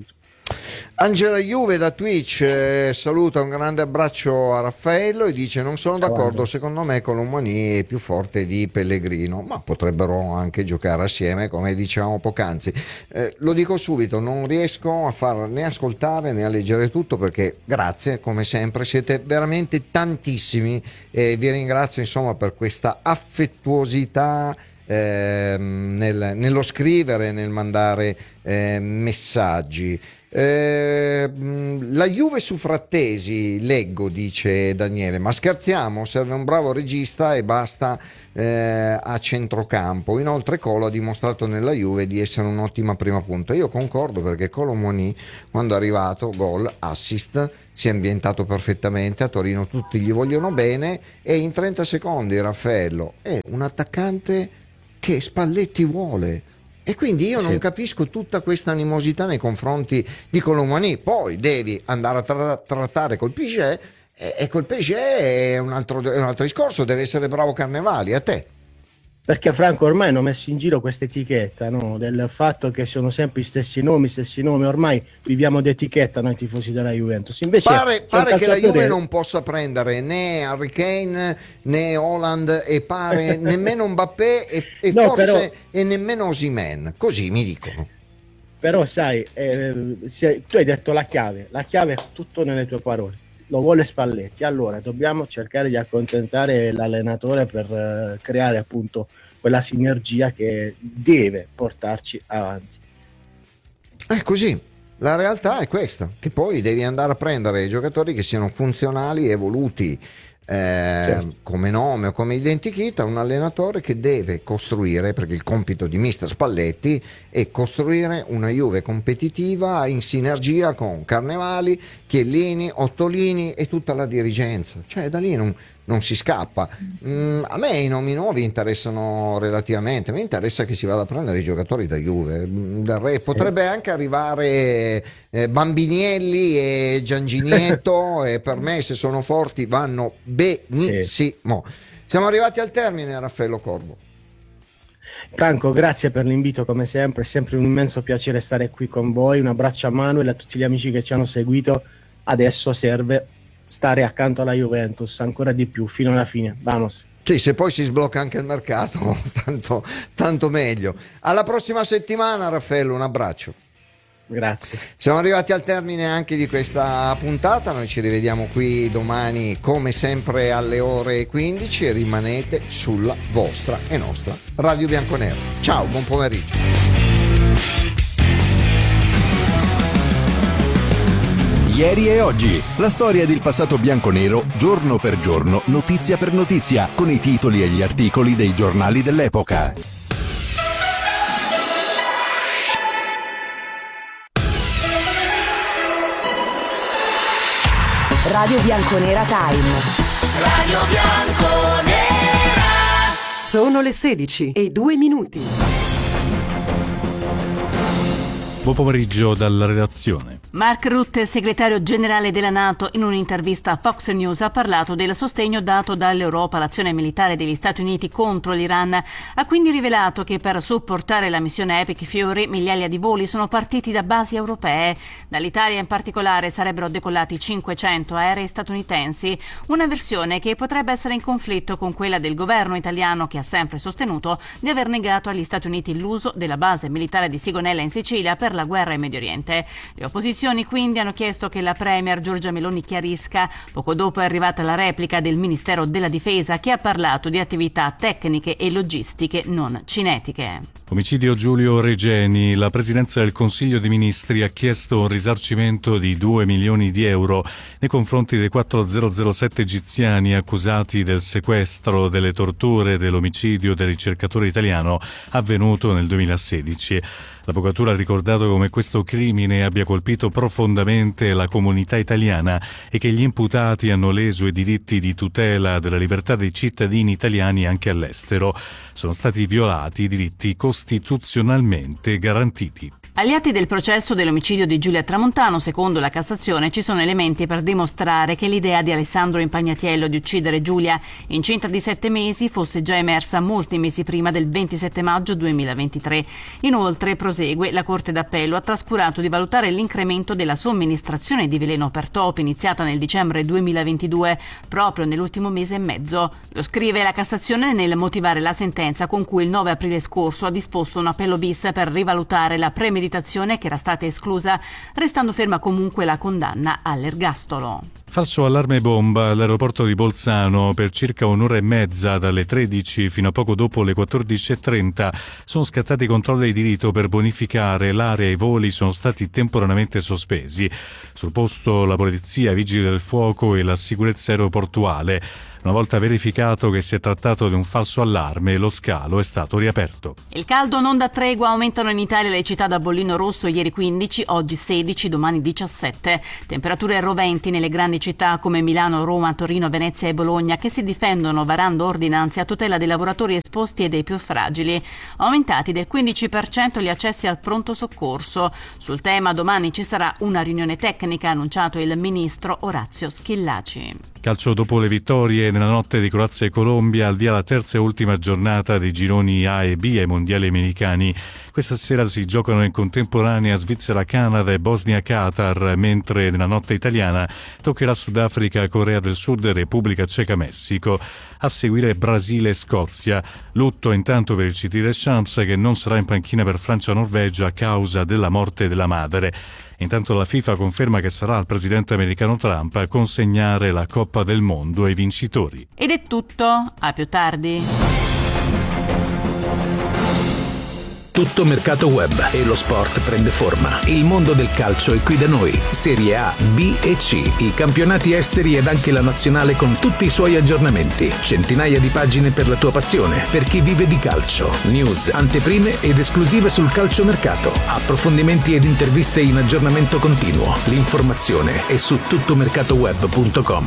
Angela Juve da Twitch eh, saluta, un grande abbraccio a Raffaello e dice: non sono d'accordo, secondo me Colomani è più forte di Pellegrino, ma potrebbero anche giocare assieme come dicevamo poc'anzi. Eh, lo dico subito, non riesco a far né ascoltare né a leggere tutto, perché grazie come sempre, siete veramente tantissimi e vi ringrazio insomma per questa affettuosità eh, nel, nello scrivere, nel mandare eh, messaggi. Eh, la Juve su Frattesi, leggo, dice Daniele, ma scherziamo, serve un bravo regista e basta eh, a centrocampo. Inoltre Colo ha dimostrato nella Juve di essere un'ottima prima punta. Io concordo, perché Colo Muani, quando è arrivato, gol, assist, si è ambientato perfettamente, a Torino tutti gli vogliono bene e in trenta secondi Raffaello è un attaccante che Spalletti vuole. E quindi io non sì. capisco tutta questa animosità nei confronti di Colomani. Poi devi andare a tra- trattare col P S G e, e col P S G è un, altro, è un altro discorso, deve essere bravo Carnevali. A te? Perché Franco ormai hanno messo in giro questa etichetta, no? Del fatto che sono sempre gli stessi nomi, stessi nomi, ormai viviamo d'etichetta noi tifosi della Juventus. Invece pare, pare che la Juve è... non possa prendere né Harry Kane né Haaland e pare nemmeno Mbappé e, e no, forse però... e nemmeno Osimhen, così mi dicono. Però sai, eh, se, tu hai detto la chiave, la chiave è tutto nelle tue parole. Lo vuole Spalletti, allora dobbiamo cercare di accontentare l'allenatore per uh, creare appunto quella sinergia che deve portarci avanti. È così, la realtà è questa, che poi devi andare a prendere i giocatori che siano funzionali e evoluti eh, certo. come nome o come identikit, un allenatore che deve costruire, perché il compito di mister Spalletti è costruire una Juve competitiva in sinergia con Carnevali, Chiellini, Ottolini e tutta la dirigenza, cioè da lì non, non si scappa. Mm, a me i nomi nuovi interessano relativamente, mi interessa che si vada a prendere i giocatori da Juve. Del re, sì. Potrebbe anche arrivare eh, Bambinielli e Gianginietto e per me, se sono forti, vanno benissimo. Sì. Siamo arrivati al termine, Raffaello Corvo. Franco, grazie per l'invito come sempre, è sempre un immenso piacere stare qui con voi. Un abbraccio a Manuel e a tutti gli amici che ci hanno seguito. Adesso serve stare accanto alla Juventus ancora di più fino alla fine. Vamos. Sì, se poi si sblocca anche il mercato, tanto, tanto meglio. Alla prossima settimana, Raffaello, un abbraccio. Grazie. Siamo arrivati al termine anche di questa puntata, noi ci rivediamo qui domani come sempre alle ore quindici e rimanete sulla vostra e nostra Radio Bianconero. Ciao, buon pomeriggio. Ieri e oggi, la storia del passato bianconero, giorno per giorno, notizia per notizia, con i titoli e gli articoli dei giornali dell'epoca. Radio Bianconera Time. Radio Bianconera. Sono le sedici e due minuti. Buon pomeriggio dalla redazione. Mark Rutte, segretario generale della NATO, in un'intervista a Fox News ha parlato del sostegno dato dall'Europa all'azione militare degli Stati Uniti contro l'Iran. Ha quindi rivelato che per supportare la missione Epic Fury migliaia di voli sono partiti da basi europee. Dall'Italia in particolare sarebbero decollati cinquecento aerei statunitensi, una versione che potrebbe essere in conflitto con quella del governo italiano, che ha sempre sostenuto di aver negato agli Stati Uniti l'uso della base militare di Sigonella in Sicilia per la guerra in Medio Oriente. Le opposizioni quindi hanno chiesto che la premier Giorgia Meloni chiarisca. Poco dopo è arrivata la replica del Ministero della Difesa, che ha parlato di attività tecniche e logistiche non cinetiche. Omicidio Giulio Regeni. La Presidenza del Consiglio dei Ministri ha chiesto un risarcimento di due milioni di euro nei confronti dei quattromilasette egiziani accusati del sequestro, delle torture e dell'omicidio del ricercatore italiano avvenuto nel duemilasedici. L'avvocatura ha ricordato come questo crimine abbia colpito profondamente la comunità italiana e che gli imputati hanno leso i diritti di tutela della libertà dei cittadini italiani anche all'estero. Sono stati violati i diritti costituzionalmente garantiti. Agli atti del processo dell'omicidio di Giulia Tramontano, secondo la Cassazione, ci sono elementi per dimostrare che l'idea di Alessandro Impagnatiello di uccidere Giulia, incinta di sette mesi, fosse già emersa molti mesi prima del ventisette maggio duemilaventitré. Inoltre, prosegue, la Corte d'Appello ha trascurato di valutare l'incremento della somministrazione di veleno per topi iniziata nel dicembre duemilaventidue, proprio nell'ultimo mese e mezzo. Lo scrive la Cassazione nel motivare la sentenza con cui il nove aprile scorso ha disposto un appello bis per rivalutare la premeditazione che era stata esclusa, restando ferma comunque la condanna all'ergastolo. Falso allarme bomba all'aeroporto di Bolzano. Per circa un'ora e mezza, dalle tredici fino a poco dopo le quattordici e trenta, sono scattati controlli di rito per bonificare l'area e i voli sono stati temporaneamente sospesi. Sul posto la polizia, i vigili del fuoco e la sicurezza aeroportuale. Una volta verificato che si è trattato di un falso allarme, lo scalo è stato riaperto. Il caldo non dà tregua, aumentano in Italia le città da bollino rosso, ieri quindici, oggi sedici, domani diciassette. Temperature roventi nelle grandi città come Milano, Roma, Torino, Venezia e Bologna, che si difendono varando ordinanze a tutela dei lavoratori esposti e dei più fragili. Aumentati del quindici per cento gli accessi al pronto soccorso. Sul tema domani ci sarà una riunione tecnica, ha annunciato il ministro Orazio Schillaci. Calcio dopo le vittorie. Nella notte di Croazia e Colombia, al via la terza e ultima giornata dei gironi A e B ai mondiali americani. Questa sera si giocano in contemporanea Svizzera, Canada e Bosnia-Qatar, mentre nella notte italiana toccherà Sudafrica, Corea del Sud e Repubblica Ceca, Messico. A seguire Brasile e Scozia. Lutto intanto per il C T Deschamps, che non sarà in panchina per Francia-Norvegia a causa della morte della madre. Intanto la FIFA conferma che sarà al presidente americano Trump a consegnare la Coppa del Mondo ai vincitori. Ed è tutto, a più tardi. Tutto mercato web e lo sport prende forma. Il mondo del calcio è qui da noi. Serie A, B e C, i campionati esteri ed anche la nazionale con tutti i suoi aggiornamenti. Centinaia di pagine per la tua passione, per chi vive di calcio. News, anteprime ed esclusive sul calciomercato. Approfondimenti ed interviste in aggiornamento continuo. L'informazione è su tuttomercatoweb punto com.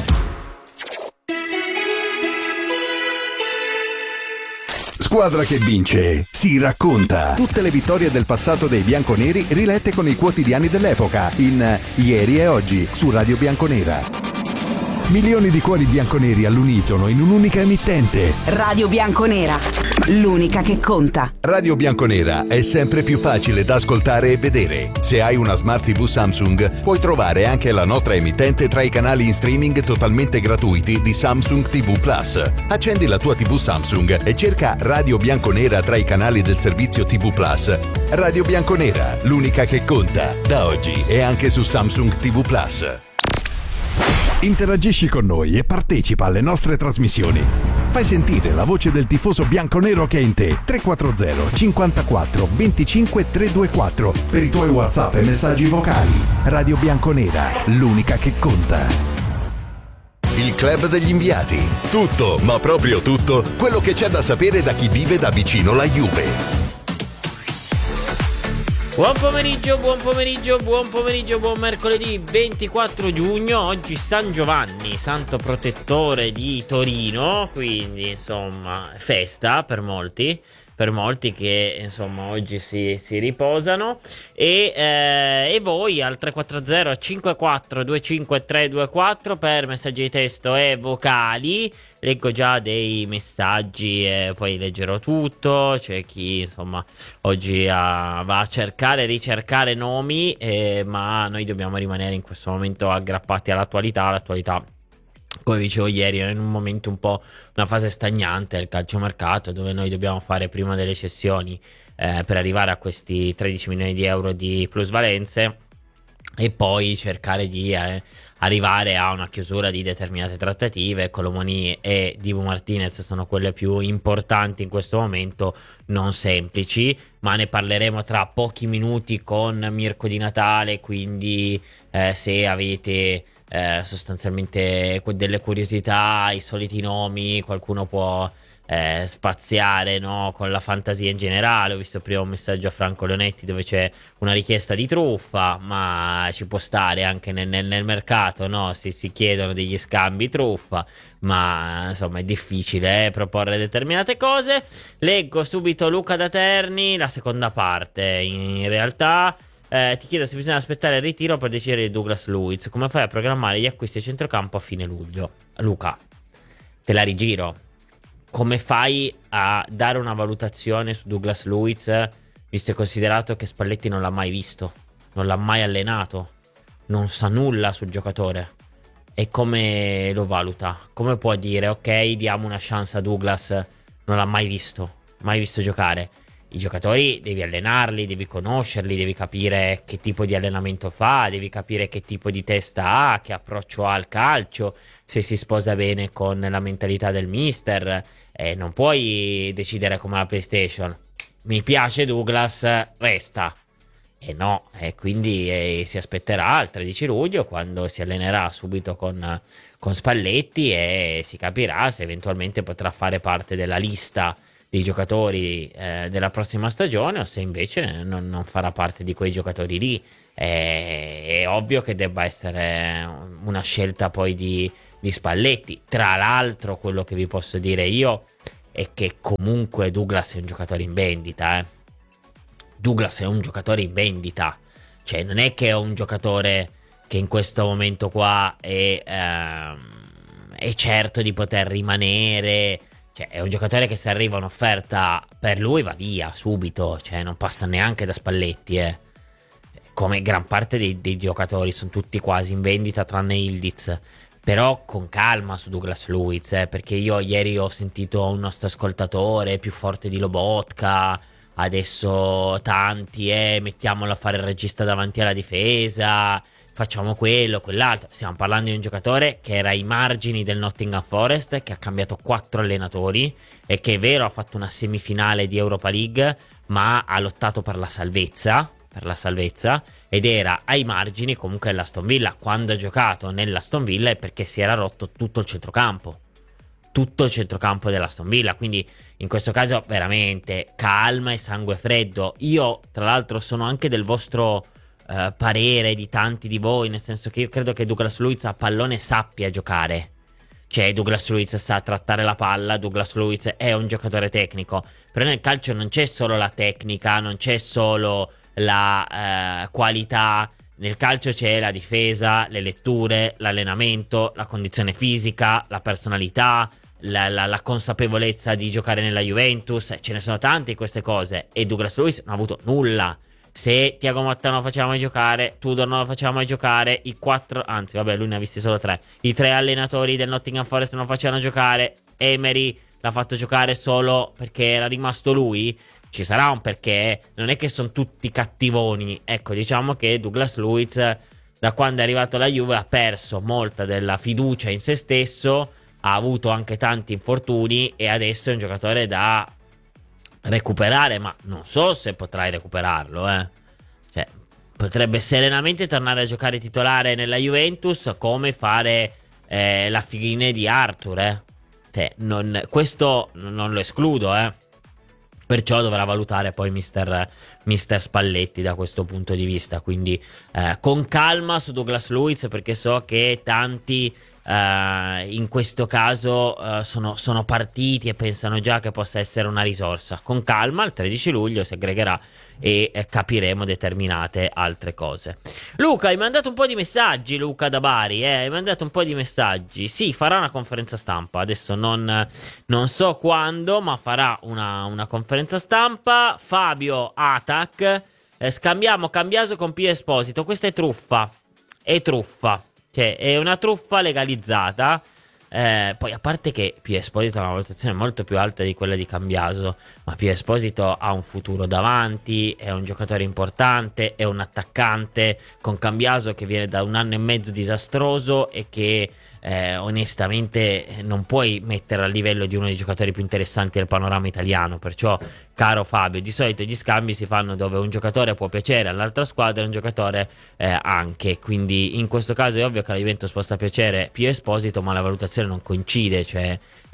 Squadra che vince si racconta. Tutte le vittorie del passato dei bianconeri rilette con i quotidiani dell'epoca in Ieri e Oggi su Radio Bianconera. Milioni di cuori bianconeri all'unisono in un'unica emittente. Radio Bianconera, l'unica che conta. Radio Bianconera è sempre più facile da ascoltare e vedere. Se hai una Smart tivù Samsung, puoi trovare anche la nostra emittente tra i canali in streaming totalmente gratuiti di Samsung tivù Plus. Accendi la tua tivù Samsung e cerca Radio Bianconera tra i canali del servizio tivù Plus. Radio Bianconera, l'unica che conta. Da oggi è anche su Samsung tivù Plus. Interagisci con noi e partecipa alle nostre trasmissioni. Fai sentire la voce del tifoso bianconero che è in te. tre quattro zero cinquantaquattro venticinque trecentoventiquattro per i tuoi WhatsApp e messaggi vocali. Radio Bianconera, l'unica che conta. Il Club degli Inviati. Tutto, ma proprio tutto, quello che c'è da sapere da chi vive da vicino la Juve. Buon pomeriggio, buon pomeriggio, buon pomeriggio, buon mercoledì ventiquattro giugno. Oggi San Giovanni, santo protettore di Torino, quindi insomma festa per molti, per molti che insomma oggi si, si riposano. E, eh, e voi al tre quattro zero cinquantaquattro venticinque trecentoventiquattro per messaggi di testo e vocali. Leggo già dei messaggi e poi leggerò tutto. C'è chi insomma oggi ha, va a cercare e ricercare nomi, eh, ma noi dobbiamo rimanere in questo momento aggrappati all'attualità. L'attualità, come dicevo ieri, è in un momento un po' una fase stagnante del calciomercato, dove noi dobbiamo fare prima delle cessioni eh, per arrivare a questi tredici milioni di euro di plusvalenze e poi cercare di eh, arrivare a una chiusura di determinate trattative. Colomoni e Dibu Martinez sono quelle più importanti in questo momento, non semplici, ma ne parleremo tra pochi minuti con Mirko Di Natale, quindi eh, se avete eh, sostanzialmente delle curiosità, i soliti nomi, qualcuno può eh, spaziare, no, con la fantasia in generale. Ho visto prima un messaggio a Franco Leonetti dove c'è una richiesta di truffa, ma ci può stare anche nel, nel, nel mercato, no? Si, si chiedono degli scambi truffa, ma insomma è difficile eh, proporre determinate cose. Leggo subito Luca da Terni, la seconda parte. In realtà eh, ti chiedo se bisogna aspettare il ritiro per decidere di Douglas Luiz. Come fai a programmare gli acquisti a centrocampo a fine luglio? Luca, te la rigiro. Come fai a dare una valutazione su Douglas Luiz, visto e considerato che Spalletti non l'ha mai visto, non l'ha mai allenato, non sa nulla sul giocatore? E come lo valuta? Come può dire ok, diamo una chance a Douglas? Non l'ha mai visto, mai visto giocare. I giocatori devi allenarli, devi conoscerli, devi capire che tipo di allenamento fa, devi capire che tipo di testa ha, che approccio ha al calcio, se si sposa bene con la mentalità del mister. Eh, non puoi decidere come la PlayStation. Mi piace Douglas, resta. E no, e quindi eh, si aspetterà il tredici luglio, quando si allenerà subito con, con Spalletti, e si capirà se eventualmente potrà fare parte della lista dei giocatori eh, della prossima stagione, o se invece non, non farà parte di quei giocatori lì. È, è ovvio che debba essere una scelta poi di, di Spalletti. Tra l'altro, quello che vi posso dire io è che comunque Douglas è un giocatore in vendita, eh. Douglas è un giocatore in vendita, cioè non è che è un giocatore che in questo momento qua è, ehm, è certo di poter rimanere. Cioè è un giocatore che se arriva un'offerta per lui va via subito, cioè non passa neanche da Spalletti, eh. Come gran parte dei, dei giocatori, sono tutti quasi in vendita tranne Ildiz. Però con calma su Douglas Luiz, eh, perché io ieri ho sentito un nostro ascoltatore più forte di Lobotka, adesso tanti, eh, mettiamolo a fare il regista davanti alla difesa, facciamo quello, quell'altro. Stiamo parlando di un giocatore che era ai margini del Nottingham Forest, che ha cambiato quattro allenatori e che è vero ha fatto una semifinale di Europa League, ma ha lottato per la salvezza, per la salvezza, ed era ai margini comunque dell'Aston Villa. Quando ha giocato nell'Aston Villa è perché si era rotto tutto il centrocampo, tutto il centrocampo dell'Aston Villa. Quindi in questo caso veramente calma e sangue freddo. Io tra l'altro sono anche del vostro Uh, parere, di tanti di voi, nel senso che io credo che Douglas Luiz a pallone sappia giocare. Cioè Douglas Luiz sa trattare la palla, Douglas Luiz è un giocatore tecnico. Però nel calcio non c'è solo la tecnica, non c'è solo la uh, qualità. Nel calcio c'è la difesa, le letture, l'allenamento, la condizione fisica, la personalità, la, la, la consapevolezza di giocare nella Juventus. Ce ne sono tante di queste cose e Douglas Luiz non ha avuto nulla. Se Thiago Motta non lo faceva mai giocare, Tudor non lo faceva mai giocare, i quattro, anzi vabbè lui ne ha visti solo tre, i tre allenatori del Nottingham Forest non lo facevano giocare, Emery l'ha fatto giocare solo perché era rimasto lui, ci sarà un perché, non è che sono tutti cattivoni. Ecco, diciamo che Douglas Luiz da quando è arrivato alla Juve ha perso molta della fiducia in se stesso, ha avuto anche tanti infortuni e adesso è un giocatore da recuperare, ma non so se potrai recuperarlo, eh. Cioè, potrebbe serenamente tornare a giocare titolare nella Juventus, come fare eh, la fine di Arthur, eh. Cioè, non, questo non lo escludo, eh. Perciò dovrà valutare poi mister, mister Spalletti da questo punto di vista. Quindi eh, con calma su Douglas Luiz, perché so che tanti Uh, in questo caso uh, sono, sono partiti e pensano già che possa essere una risorsa. Con calma, il tredici luglio si aggregherà e eh, capiremo determinate altre cose. Luca, hai mandato un po' di messaggi. Luca da Bari, eh, hai mandato un po' di messaggi. Sì, farà una conferenza stampa. Adesso non, non so quando, ma farà una, una conferenza stampa. Fabio Atac, eh, scambiamo Cambiaso con Pio Esposito. Questa è truffa. È truffa. Cioè, è una truffa legalizzata. Eh, poi, a parte che Pio Esposito ha una valutazione molto più alta di quella di Cambiaso, ma Pio Esposito ha un futuro davanti, è un giocatore importante, è un attaccante. Con Cambiaso che viene da un anno e mezzo disastroso e che eh, onestamente non puoi mettere a livello di uno dei giocatori più interessanti del panorama italiano. Perciò, caro Fabio, di solito gli scambi si fanno dove un giocatore può piacere all'altra squadra e un giocatore eh, anche. Quindi in questo caso è ovvio che la Juventus possa piacere Pio Esposito, ma la valutazione non coincide. Cioè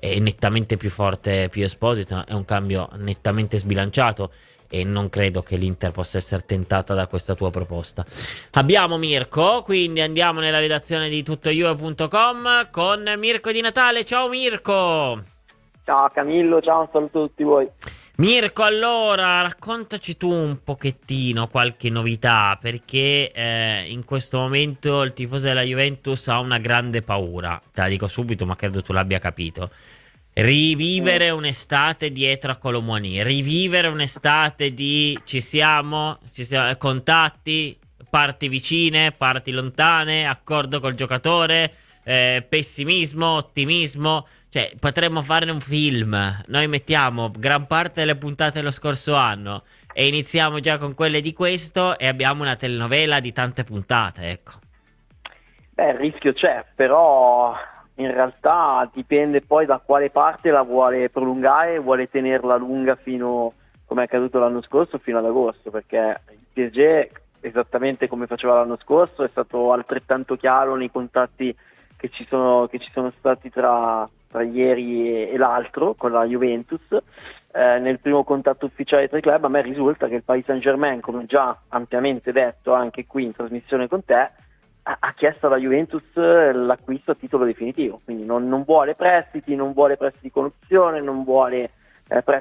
è nettamente più forte Pio Esposito, è un cambio nettamente sbilanciato e non credo che l'Inter possa essere tentata da questa tua proposta. Abbiamo Mirko, quindi andiamo nella redazione di tuttojuve punto com con Mirko Di Natale. Ciao Mirko! Ciao Camillo, ciao, un saluto a tutti voi. Mirko, allora raccontaci tu un pochettino qualche novità, perché eh, in questo momento il tifoso della Juventus ha una grande paura, te la dico subito ma credo tu l'abbia capito. Rivivere un'estate dietro a Kolo Muani, rivivere un'estate di ci siamo, ci siamo, contatti, parti vicine, parti lontane, accordo col giocatore, eh, pessimismo, ottimismo, cioè potremmo farne un film. Noi mettiamo gran parte delle puntate dello scorso anno e iniziamo già con quelle di questo e abbiamo una telenovela di tante puntate, ecco. Beh, il rischio c'è, però in realtà dipende poi da quale parte la vuole prolungare, vuole tenerla lunga fino, come è accaduto l'anno scorso, fino ad agosto, perché il P S G, esattamente come faceva l'anno scorso, è stato altrettanto chiaro nei contatti che ci sono, che ci sono stati tra, tra ieri e, e l'altro con la Juventus. Eh, nel primo contatto ufficiale tra i club a me risulta che il Paris Saint-Germain, come già ampiamente detto anche qui in trasmissione con te, ha chiesto alla Juventus l'acquisto a titolo definitivo, quindi non, non vuole prestiti, non vuole prestiti con opzione, non vuole eh, prestiti